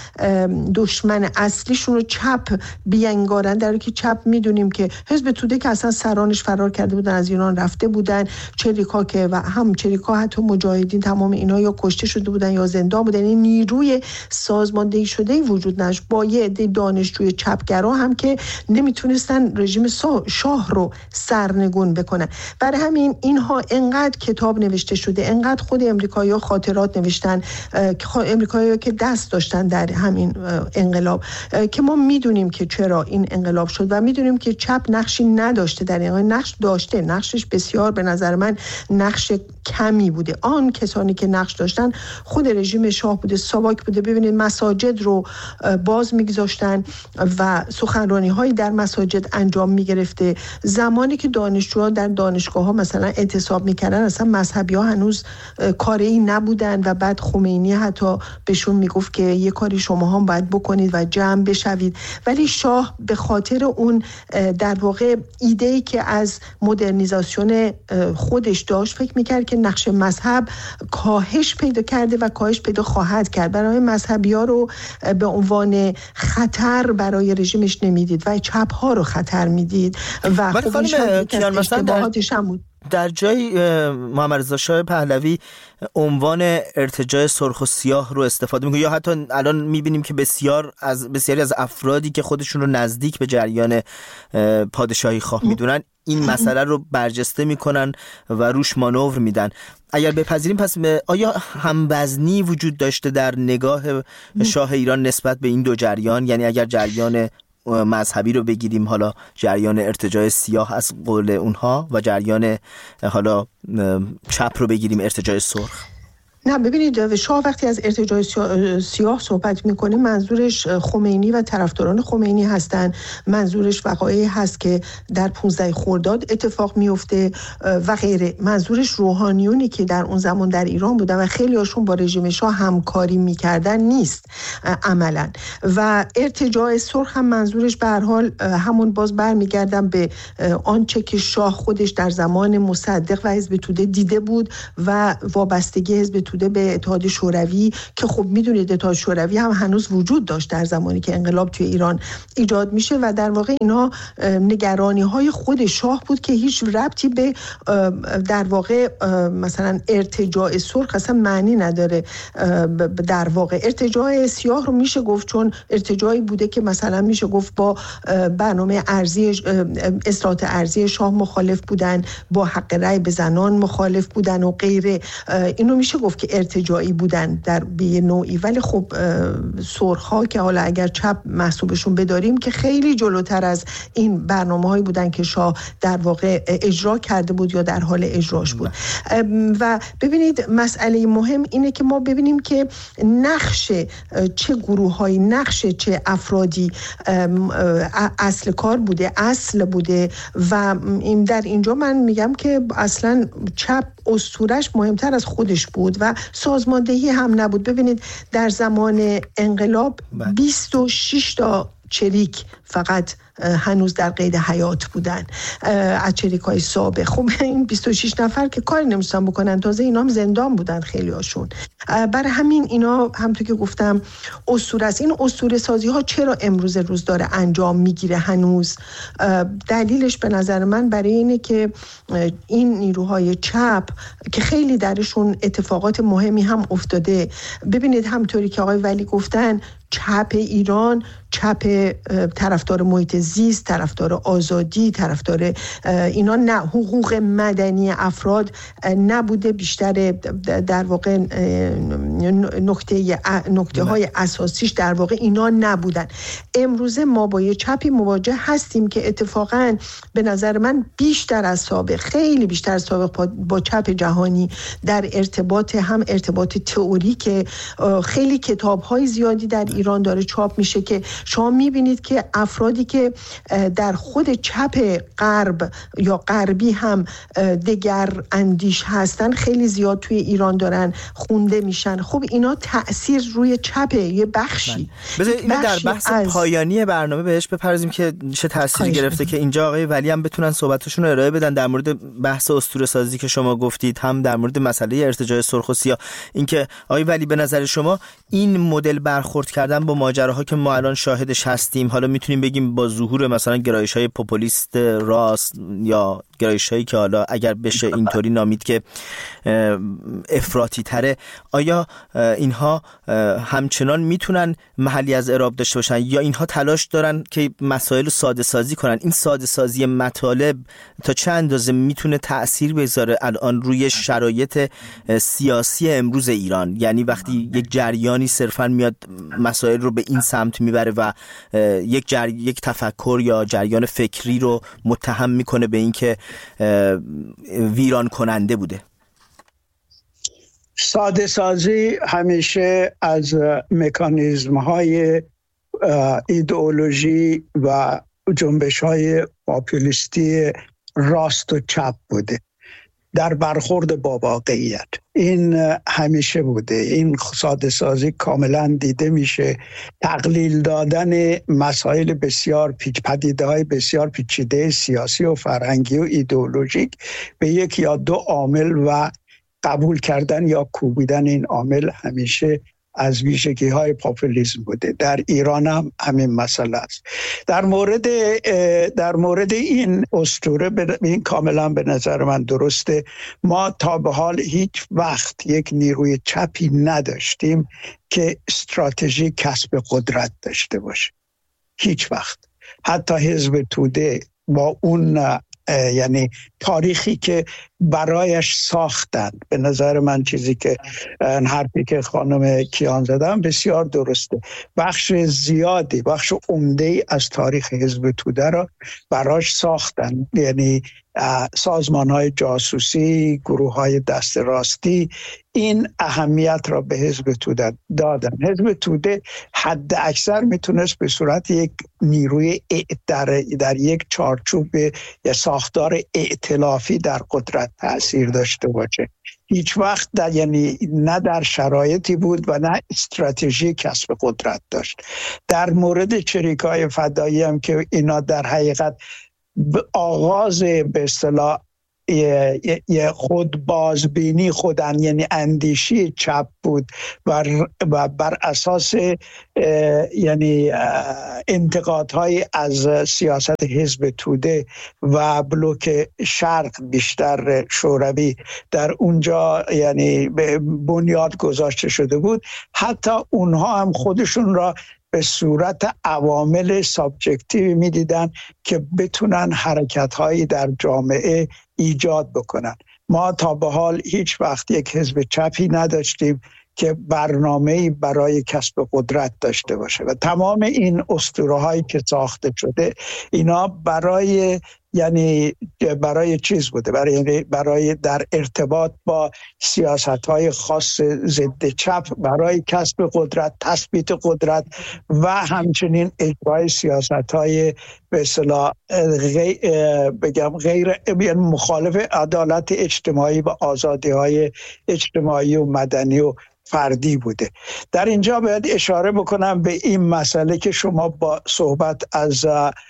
دشمن اصلیشون رو چپ بینگارن، در حالی که چپ میدونیم که حزب توده که اصلا سرانش فرار کرده بودن، از ایران رفته بودن، چریکا که و هم چریکا حتی مجاهدین تمام اینا یا کشته شده بودن یا زندان بودن. این نیروی سازماندهی شده وجود نداشت، با یه عده دانشجوی چپگرا هم که نمیتونستن رژیم شاه رو سرنگون بکنن. برای همین اینها انقدر کتاب نوشته شده، انقدر خود امریکایی‌ها خاطرات نوشتن، امریکایی‌ها که دست داشتن در همین انقلاب، که ما میدونیم که چرا این انقلاب شد و میدونیم که چپ نقشی نداشته در این، نقش داشته، نقشش بسیار به نظر من نقش کمی بوده. آن کسانی که نقش داشتن خود رژیم شاه بوده، ساواک بوده. ببینید مساجد رو باز میگذاشتن و سخنرانی هایی در مساجد انجام میگرفته. زمانی که دانشجوها در دانشگاه ها مثلا اعتصاب میکردن اصلا مذهبی ها هنوز کاری نبودن و بعد خمینی حتی بهشون میگفت که یه کاری شما هم باید بکنید و جمع بشوید. ولی شاه به خاطر اون در واقع ایده‌ای که از مدرنیزاسیون خودش داشت فکر میکرد که نقش مذهب کاهش پیدا کرده و کاهش پیدا خواهد کرد. برای مذهبی ها رو به عنوان خطر برای رژیمش نمیدید و چپ ها رو خطر میدید و خودش هم در, در جای محمد رضا شاه پهلوی عنوان ارتجاع سرخ و سیاه رو استفاده میکنه، یا حتی الان میبینیم که بسیار از بسیاری از افرادی که خودشون رو نزدیک به جریان پادشاهی خواه میدونن این مسئله رو برجسته میکنن و روش مانور میدن. اگر بپذیریم پس آیا هموزنی وجود داشته در نگاه شاه ایران نسبت به این دو جریان؟ یعنی اگر جریان مذهبی رو بگیریم، حالا جریان ارتجاع سیاه از قول اونها، و جریان حالا چپ رو بگیریم ارتجاع سرخ؟ نه ببینید، شاه وقتی از ارتجاع سیاه صحبت میکنه منظورش خمینی و طرفداران خمینی هستن، منظورش وقایعی هست که در پانزده خرداد اتفاق میفته و غیره. منظورش روحانیونی که در اون زمان در ایران بودن و خیلی هاشون با رژیم شاه همکاری میکردن نیست عملا. و ارتجاع سرخ هم منظورش به هر حال همون باز برمیگردن به آنچه که شاه خودش در زمان مصدق و حزب توده دیده بود و وابستگی حزب توده به اتحاد شوروی که خب میدونید اتحاد شوروی هم هنوز وجود داشت در زمانی که انقلاب توی ایران ایجاد میشه و در واقع اینا نگرانی های خود شاه بود که هیچ ربطی به در واقع مثلا ارتجاع سرخ اصلا معنی نداره. در واقع ارتجاع سیاه رو میشه گفت چون ارتجاعی بوده که مثلا میشه گفت با برنامه ارضی اصلاحات ارضی شاه مخالف بودن، با حق رأی به زنان مخالف بودن و غیره. اینو میشه گفت که ارتجاعی بودن در به نوعی. ولی خب سرخ‌ها که حالا اگر چپ محسوبشون بداریم که خیلی جلوتر از این برنامه‌هایی بودن که شاه در واقع اجرا کرده بود یا در حال اجراش بود. و ببینید مسئله مهم اینه که ما ببینیم که نقش چه گروه‌هایی، نقش چه افرادی اصل کار بوده، اصل بوده. و این در اینجا من میگم که اصلا چپ اسطورش مهمتر از خودش بود و سازماندهی هم نبود. ببینید در زمان انقلاب بیست و شش تا چریک فقط هنوز در قید حیات بودن از چریکای سابق. خب این بیست و شش نفر که کاری نمیستن بکنن، تازه اینا هم زندان بودن خیلی هاشون. برای همین اینا همونطور که گفتم اسطوره است. این اسطوره سازی ها چرا امروز روز داره انجام میگیره هنوز؟ دلیلش به نظر من برای اینه که این نیروهای چپ که خیلی درشون اتفاقات مهمی هم افتاده. ببینید همونطوری که آقای ولی گفتن، چپ ایران، چپ طرفدار محیط زیست، طرفدار آزادی، طرفدار اینا نه حقوق مدنی افراد نبوده، بیشتر در واقع نکته نکته های اساسیش در واقع اینا نبودن. امروزه ما با یه چپی مواجه هستیم که اتفاقا به نظر من بیشتر از سابق، خیلی بیشتر از سابق با چپ جهانی در ارتباط، هم ارتباط تئوریک. خیلی کتاب‌های زیادی در ایران داره چاپ میشه که شما میبینید که افرادی که در خود چپ غرب یا غربی هم دگر اندیش هستن خیلی زیاد توی ایران دارن خونده میشن. خب اینا تأثیر روی چپه، یه بخشی. بذارید اینو در بحث از... پایانی برنامه بهش بپردازیم که چه تأثیری گرفته که اینجا آقای ولی هم بتونن صحبتشون رو ارائه بدن در مورد بحث اسطوره سازی که شما گفتید، هم در مورد مسئله ارتجاع سرخ و سیاه. اینکه آقای ولی به نظر شما این مدل برخورد کردن با ماجراها که ما الان شاهدش هستیم، حالا میتونیم بگیم با ظهور مثلا گرایش‌های پوپولیست راست یا گرایش‌هایی که حالا اگر بشه اینطوری نامید که افراطی تره، آیا اینها همچنان میتونن محلی از اعراب داشته باشن یا اینها تلاش دارن که مسائل رو ساده سازی کنن؟ این ساده سازی مطالب تا چه اندازه میتونه تأثیر بذاره الان روی شرایط سیاسی امروز ایران؟ یعنی وقتی یک جریانی صرفاً میاد مسائل رو به این سمت میبره و یک جر... یک تفکر یا جریان فکری رو متهم میکنه به اینکه ویران کننده بوده. ساده سازی همیشه از مکانیزم های ایدئولوژی و جنبش های پاپولیستی راست و چپ بوده در برخورد با واقعیت. این همیشه بوده. این ساده سازی کاملا دیده میشه. تقلیل دادن مسائل بسیار پیچ پدیده های بسیار پیچیده سیاسی و فرهنگی و ایدئولوژیک به یک یا دو عامل و قبول کردن یا کوبیدن این عامل همیشه از ویژگی های پاپولیسم بوده. در ایران هم همین مسئله است. در مورد در مورد این اسطوره این کاملا به نظر من درسته. ما تا به حال هیچ وقت یک نیروی چپی نداشتیم که استراتژی کسب قدرت داشته باشه. هیچ وقت. حتی حزب توده با اون یعنی تاریخی که برایش ساختن، به نظر من چیزی که حرفی که خانم کیان زدن بسیار درسته. بخش زیادی، بخش عمده‌ای از تاریخ حزب توده را براش ساختن. یعنی سازمان های جاسوسی، گروه های دست راستی این اهمیت را به حزب توده دادن. حزب توده حد اکثر میتونست به صورت یک نیروی در, در یک چارچوب یا ساختار ائتلافی در قدرت تأثیر داشته باشه. هیچ وقت در یعنی نه در شرایطی بود و نه استراتژی کسب قدرت داشت. در مورد چریکای فدایی هم که اینا در حقیقت آغاز به اصطلاح یه خود بازبینی خودن یعنی اندیشی چپ بود و بر اساس یعنی انتقادهای از سیاست حزب توده و بلوک شرق بیشتر شوروی در اونجا یعنی بنیاد گذاشته شده بود. حتی اونها هم خودشون را به صورت عوامل سابجکتیوی می‌دیدن که بتونن حرکت‌هایی در جامعه ایجاد بکنن. ما تا به حال هیچ وقت یک حزب چپی نداشتیم که برنامه‌ای برای کسب قدرت داشته باشه و تمام این اسطوره‌هایی که ساخته شده اینا برای یعنی برای چیز بوده، برای برای در ارتباط با سیاست‌های خاص ضد چپ، برای کسب قدرت، تثبیت قدرت و همچنین اجرای سیاست‌های به اصطلاح غیر بگم غیر مخالف عدالت اجتماعی و آزادی‌های اجتماعی و مدنی و فردی بوده. در اینجا باید اشاره بکنم به این مسئله که شما با صحبت از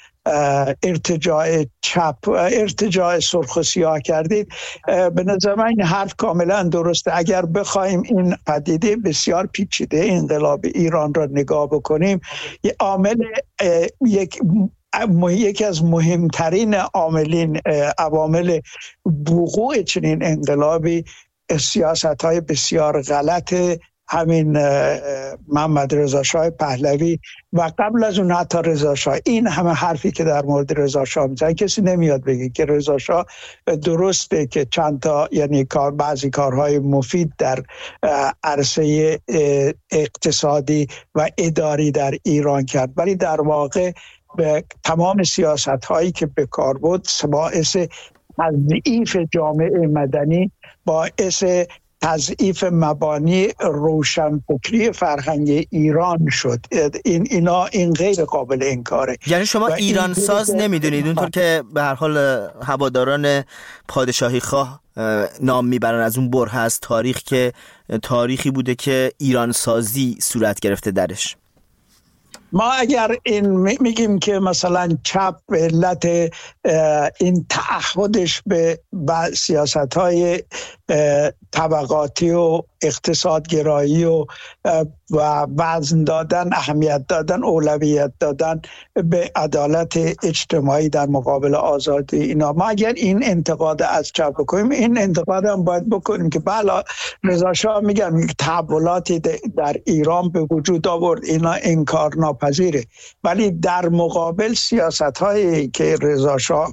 ارتجاع چپ ارتجاع سرخ و سیاه کردید. به نظر من این حرف کاملا درسته. اگر بخوایم این پدیده بسیار پیچیده انقلاب ایران را نگاه بکنیم، یه عامل یک یکی از مهمترین عاملین عوامل وقوع چنین انقلابی سیاست‌های بسیار غلط همین محمد رضا شاه پهلوی و قبل از اون حتی رضا شاه. این همه حرفی که در مورد رضا شاه میزنن کسی نمیاد بگه که رضا شاه درسته که چند تا یعنی کار بعضی کارهای مفید در عرصه اقتصادی و اداری در ایران کرد، ولی در واقع به تمام سیاست‌هایی که به کار بود باعث تضعیف جامعه مدنی، باعث تضعیف مبانی روشنفکری فرهنگ ایران شد. این اینا این غیر قابل انکاره. یعنی شما ایران ساز نمیدونید، اونطور که به هر حال هواداران پادشاهی خواه نام میبرن از اون بره از تاریخ که تاریخی بوده که ایران سازی صورت گرفته درش. ما اگر این میگیم که مثلا چپ به علت این تعهدش به سیاست‌های طبقاتی و اقتصادگرایی و و وزن دادن، اهمیت دادن، اولویت دادن به عدالت اجتماعی در مقابل آزادی اینا، ما اگر این انتقاد از چپ بکنیم، این انتقاد هم باید بکنیم که بله رضا شاه میگم تحولاتی در ایران به وجود آورد، اینا انکار ناپذیره، ولی در مقابل سیاست‌هایی که رضا شاه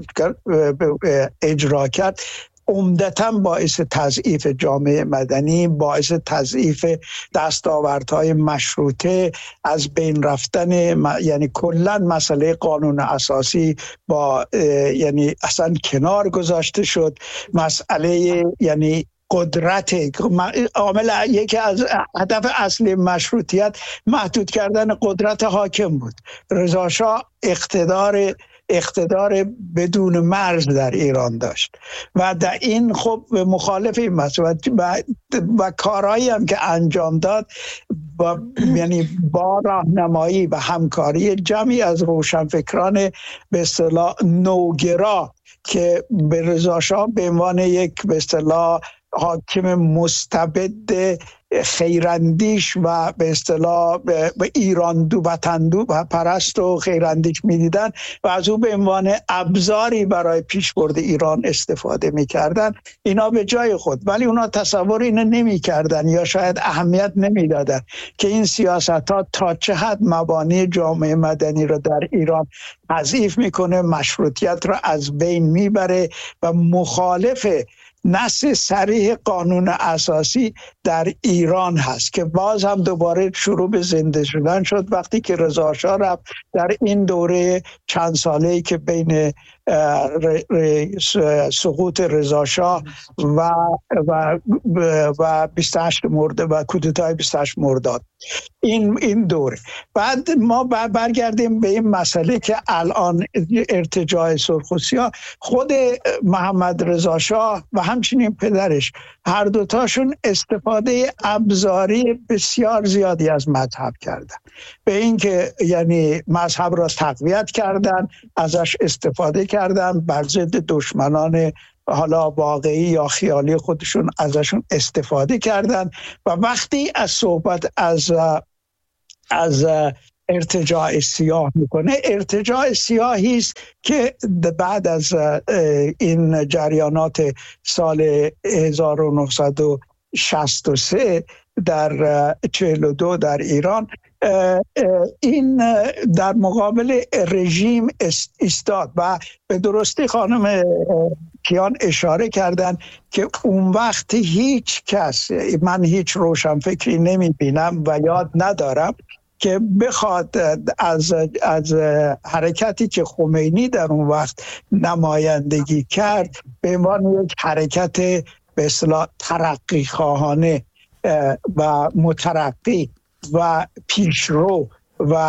اجرا کرد عمدتاً باعث تضعیف جامعه مدنی، باعث تضعیف دستاوردهای مشروطه، از بین رفتن یعنی کلاً مسئله قانون اساسی با یعنی اصلا کنار گذاشته شد. مسئله یعنی قدرت عامل یکی از هدف اصلی مشروطیت محدود کردن قدرت حاکم بود. رضا شاه اقتدار اقتدار بدون مرز در ایران داشت و در این خب مخالف این مسئله و, و کارهایی هم که انجام داد با یعنی با راهنمایی و همکاری جمعی از روشنفکران به اصطلاح نوگرا که به رضا شاه به عنوان یک به اصطلاح حاکم مستبد خیراندیش و به اصطلاح به ایران دو وطندو و پرست و خیراندیش میدیدن و از او به عنوان ابزاری برای پیشبرد ایران استفاده میکردن، اینا به جای خود، ولی اونا تصور اینو نمیکردن یا شاید اهمیت نمیدادن که این سیاست ها تا چه حد مبانی جامعه مدنی رو در ایران تضعیف میکنه، مشروطیت رو از بین میبره و مخالف نص صریح قانون اساسی در ایران هست که باز هم دوباره شروع به زنده شدن شد وقتی که رضا شاه رفت در این دوره چند ساله‌ای که بین سقوط رضا شاه و و و بیست و هشت مرداد و کودتای بیست و هشت مرداد. این این دوره. بعد ما برگردیم به این مسئله که الان ارتجاع سرخ و سیاه، خود محمد رضا شاه و همچنین پدرش هر دوتاشون استفاده ابزاری بسیار زیادی از مذهب کردن، به این که یعنی مذهب را تقویت کردن، ازش استفاده کردن، بر ضد دشمنان حالا واقعی یا خیالی خودشون ازشون استفاده کردن. و وقتی از صحبت از از ارتجاع سیاه میکنه، ارتجاع سیاهی است که بعد از این جریانات سال هزار و نهصد و شصت و سه در چهل و دو در ایران، این در مقابل رژیم ایستاد و به درستی خانم کیان اشاره کردن که اون وقت هیچ کس، من هیچ روشنفکری نمی بینم و یاد ندارم که بخواد از از حرکتی که خمینی در اون وقت نمایندگی کرد به عنوان یک حرکت به اصطلاح ترقی خواهانه و مترقی و پیشرو و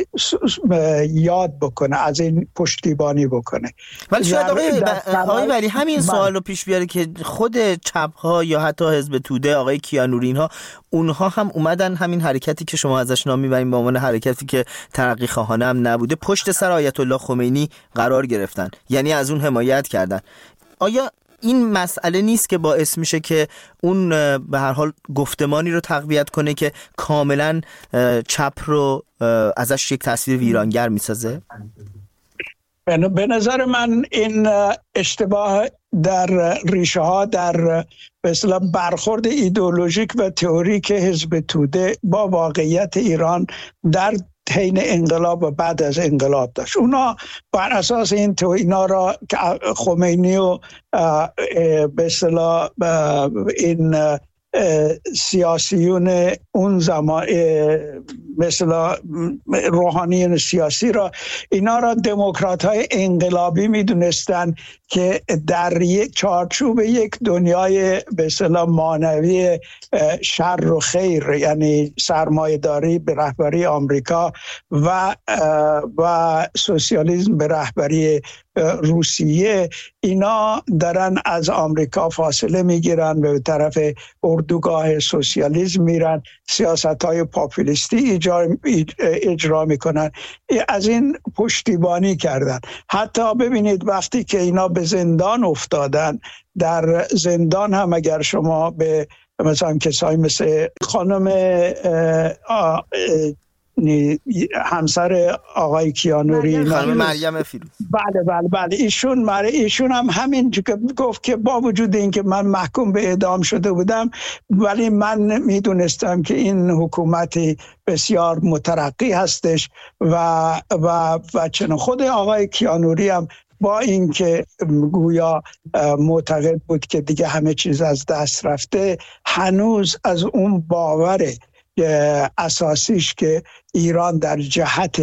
یاد بکنه، از این پشتیبانی بکنه. ولی شاید آقای, آقای ولی همین سوال رو پیش بیاره که خود چپ ها یا حتی حزب توده، آقای کیانوری اینها، اونها هم اومدن همین حرکتی که شما ازش نام میبرین به عنوان حرکتی که ترقی خواهانه هم نبوده، پشت سر آیت الله خمینی قرار گرفتن، یعنی از اون حمایت کردن. آیا این مسئله نیست که باعث میشه که اون به هر حال گفتمانی رو تقویت کنه که کاملا چپ رو ازش یک تصویر ویرانگر میسازه؟ به نظر من این اشتباه در ریشه ها در به اصطلاح برخورد ایدئولوژیک و تئوریک حزب توده با واقعیت ایران در حین انقلاب و بعد از انقلاب داشت. اونا بر اساس این تو اینا را که خمینی و به اصطلاح این سیاسیون اون زمان مثلا روحانیون سیاسی را، اینا را دموکرات های انقلابی می دونستن که در یک چارچوب یک دنیای به اصطلاح معنوی شر و خیر، یعنی سرمایه‌داری به رهبری آمریکا و و سوسیالیسم به رهبری روسیه، اینا دارن از آمریکا فاصله میگیرن، به طرف اردوگاه سوسیالیسم میرن، سیاست‌های پاپولیستی اجرا میکنن. از این پشتیبانی کردن. حتی ببینید وقتی که اینا به زندان افتادن، در زندان هم اگر شما به مثلا کسایی مثل خانم همسر آقای کیانوری، خانم مریم فیروز، بله بله بله ایشون مره ایشون هم همین که گفت که با وجود این که من محکوم به اعدام شده بودم، ولی من میدونستم که این حکومتی بسیار مترقی هستش و و و چون خود آقای کیانوری هم با اینکه گویا معتقد بود که دیگه همه چیز از دست رفته، هنوز از اون باور اساسیش که ایران در جهت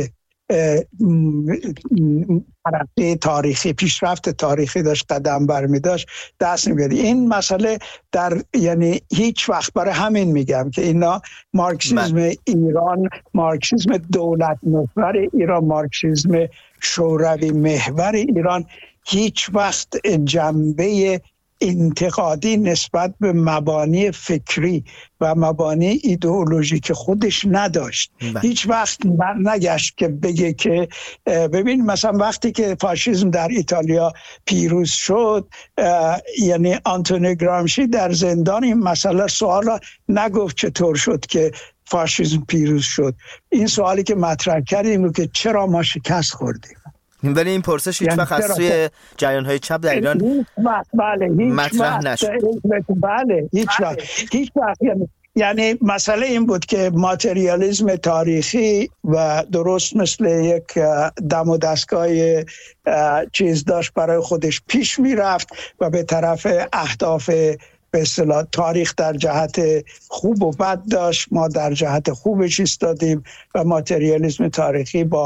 ترقی تاریخی، پیشرفت تاریخی داشت قدم برمی داشت دست نمی‌گرفت. این مسئله در یعنی هیچ وقت، برای همین میگم که اینا مارکسیسم من. ایران، مارکسیسم دولت محور ایران، مارکسیسم شوروی محور ایران هیچ وقت جنبه انتقادی نسبت به مبانی فکری و مبانی ایدئولوژیک خودش نداشت. بله. هیچ وقت بر نگشت که بگه که ببین مثلا وقتی که فاشیسم در ایتالیا پیروز شد، یعنی آنتونیو گرامشی در زندان این مسئله سوال را نگفت چطور شد که فاشیسم پیروز شد. این سوالی که مطرح کردیم بود که چرا ما شکست خوردیم. ولی این پرسش هیچ وقت از سوی جریان‌های چپ در ایران بله هیچ مطرح نشد. بله هیچ وقت هیچ وقت یعنی یعنی مسئله این بود که ماتریالیسم تاریخی و درست مثل یک دم و دستگاه چیز داشت برای خودش پیش میرفت و به طرف اهداف به اصطلاح تاریخ در جهت خوب و بد داشت. ما در جهت خوبش ایستادیم و ماتریالیسم تاریخی با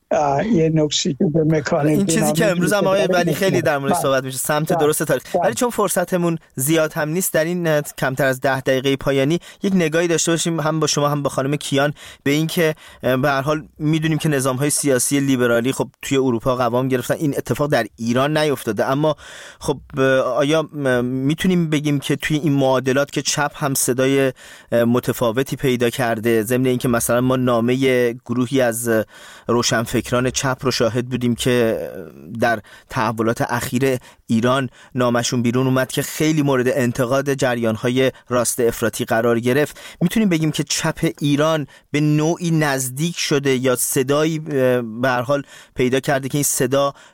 یه نکسی که به مکانیک این چیزی که امروز هم آقای ولی خیلی در موردش صحبت میشه، سمت درست تاریخ. ولی چون فرصتمون زیاد هم نیست در این کمتر از ده دقیقه پایانی یک نگاهی داشته باشیم هم با شما هم با خانم کیان به این که به هر حال میدونیم که نظام‌های سیاسی لیبرالی خب توی اروپا قوام گرفتن، این اتفاق در ایران نیفتاده، اما خب آیا میتونیم بگیم که توی این معادلات که چپ هم صدای متفاوتی پیدا کرده، ضمن اینکه مثلا ما نامه گروهی از روشنفکران چپ رو شاهد بودیم که در تحولات اخیر ایران نامشون بیرون اومد که خیلی مورد انتقاد جریان‌های راست افراطی قرار گرفت، میتونیم بگیم که چپ ایران به نوعی نزدیک شده یا صدایی به هر حال پیدا کرده که این صدا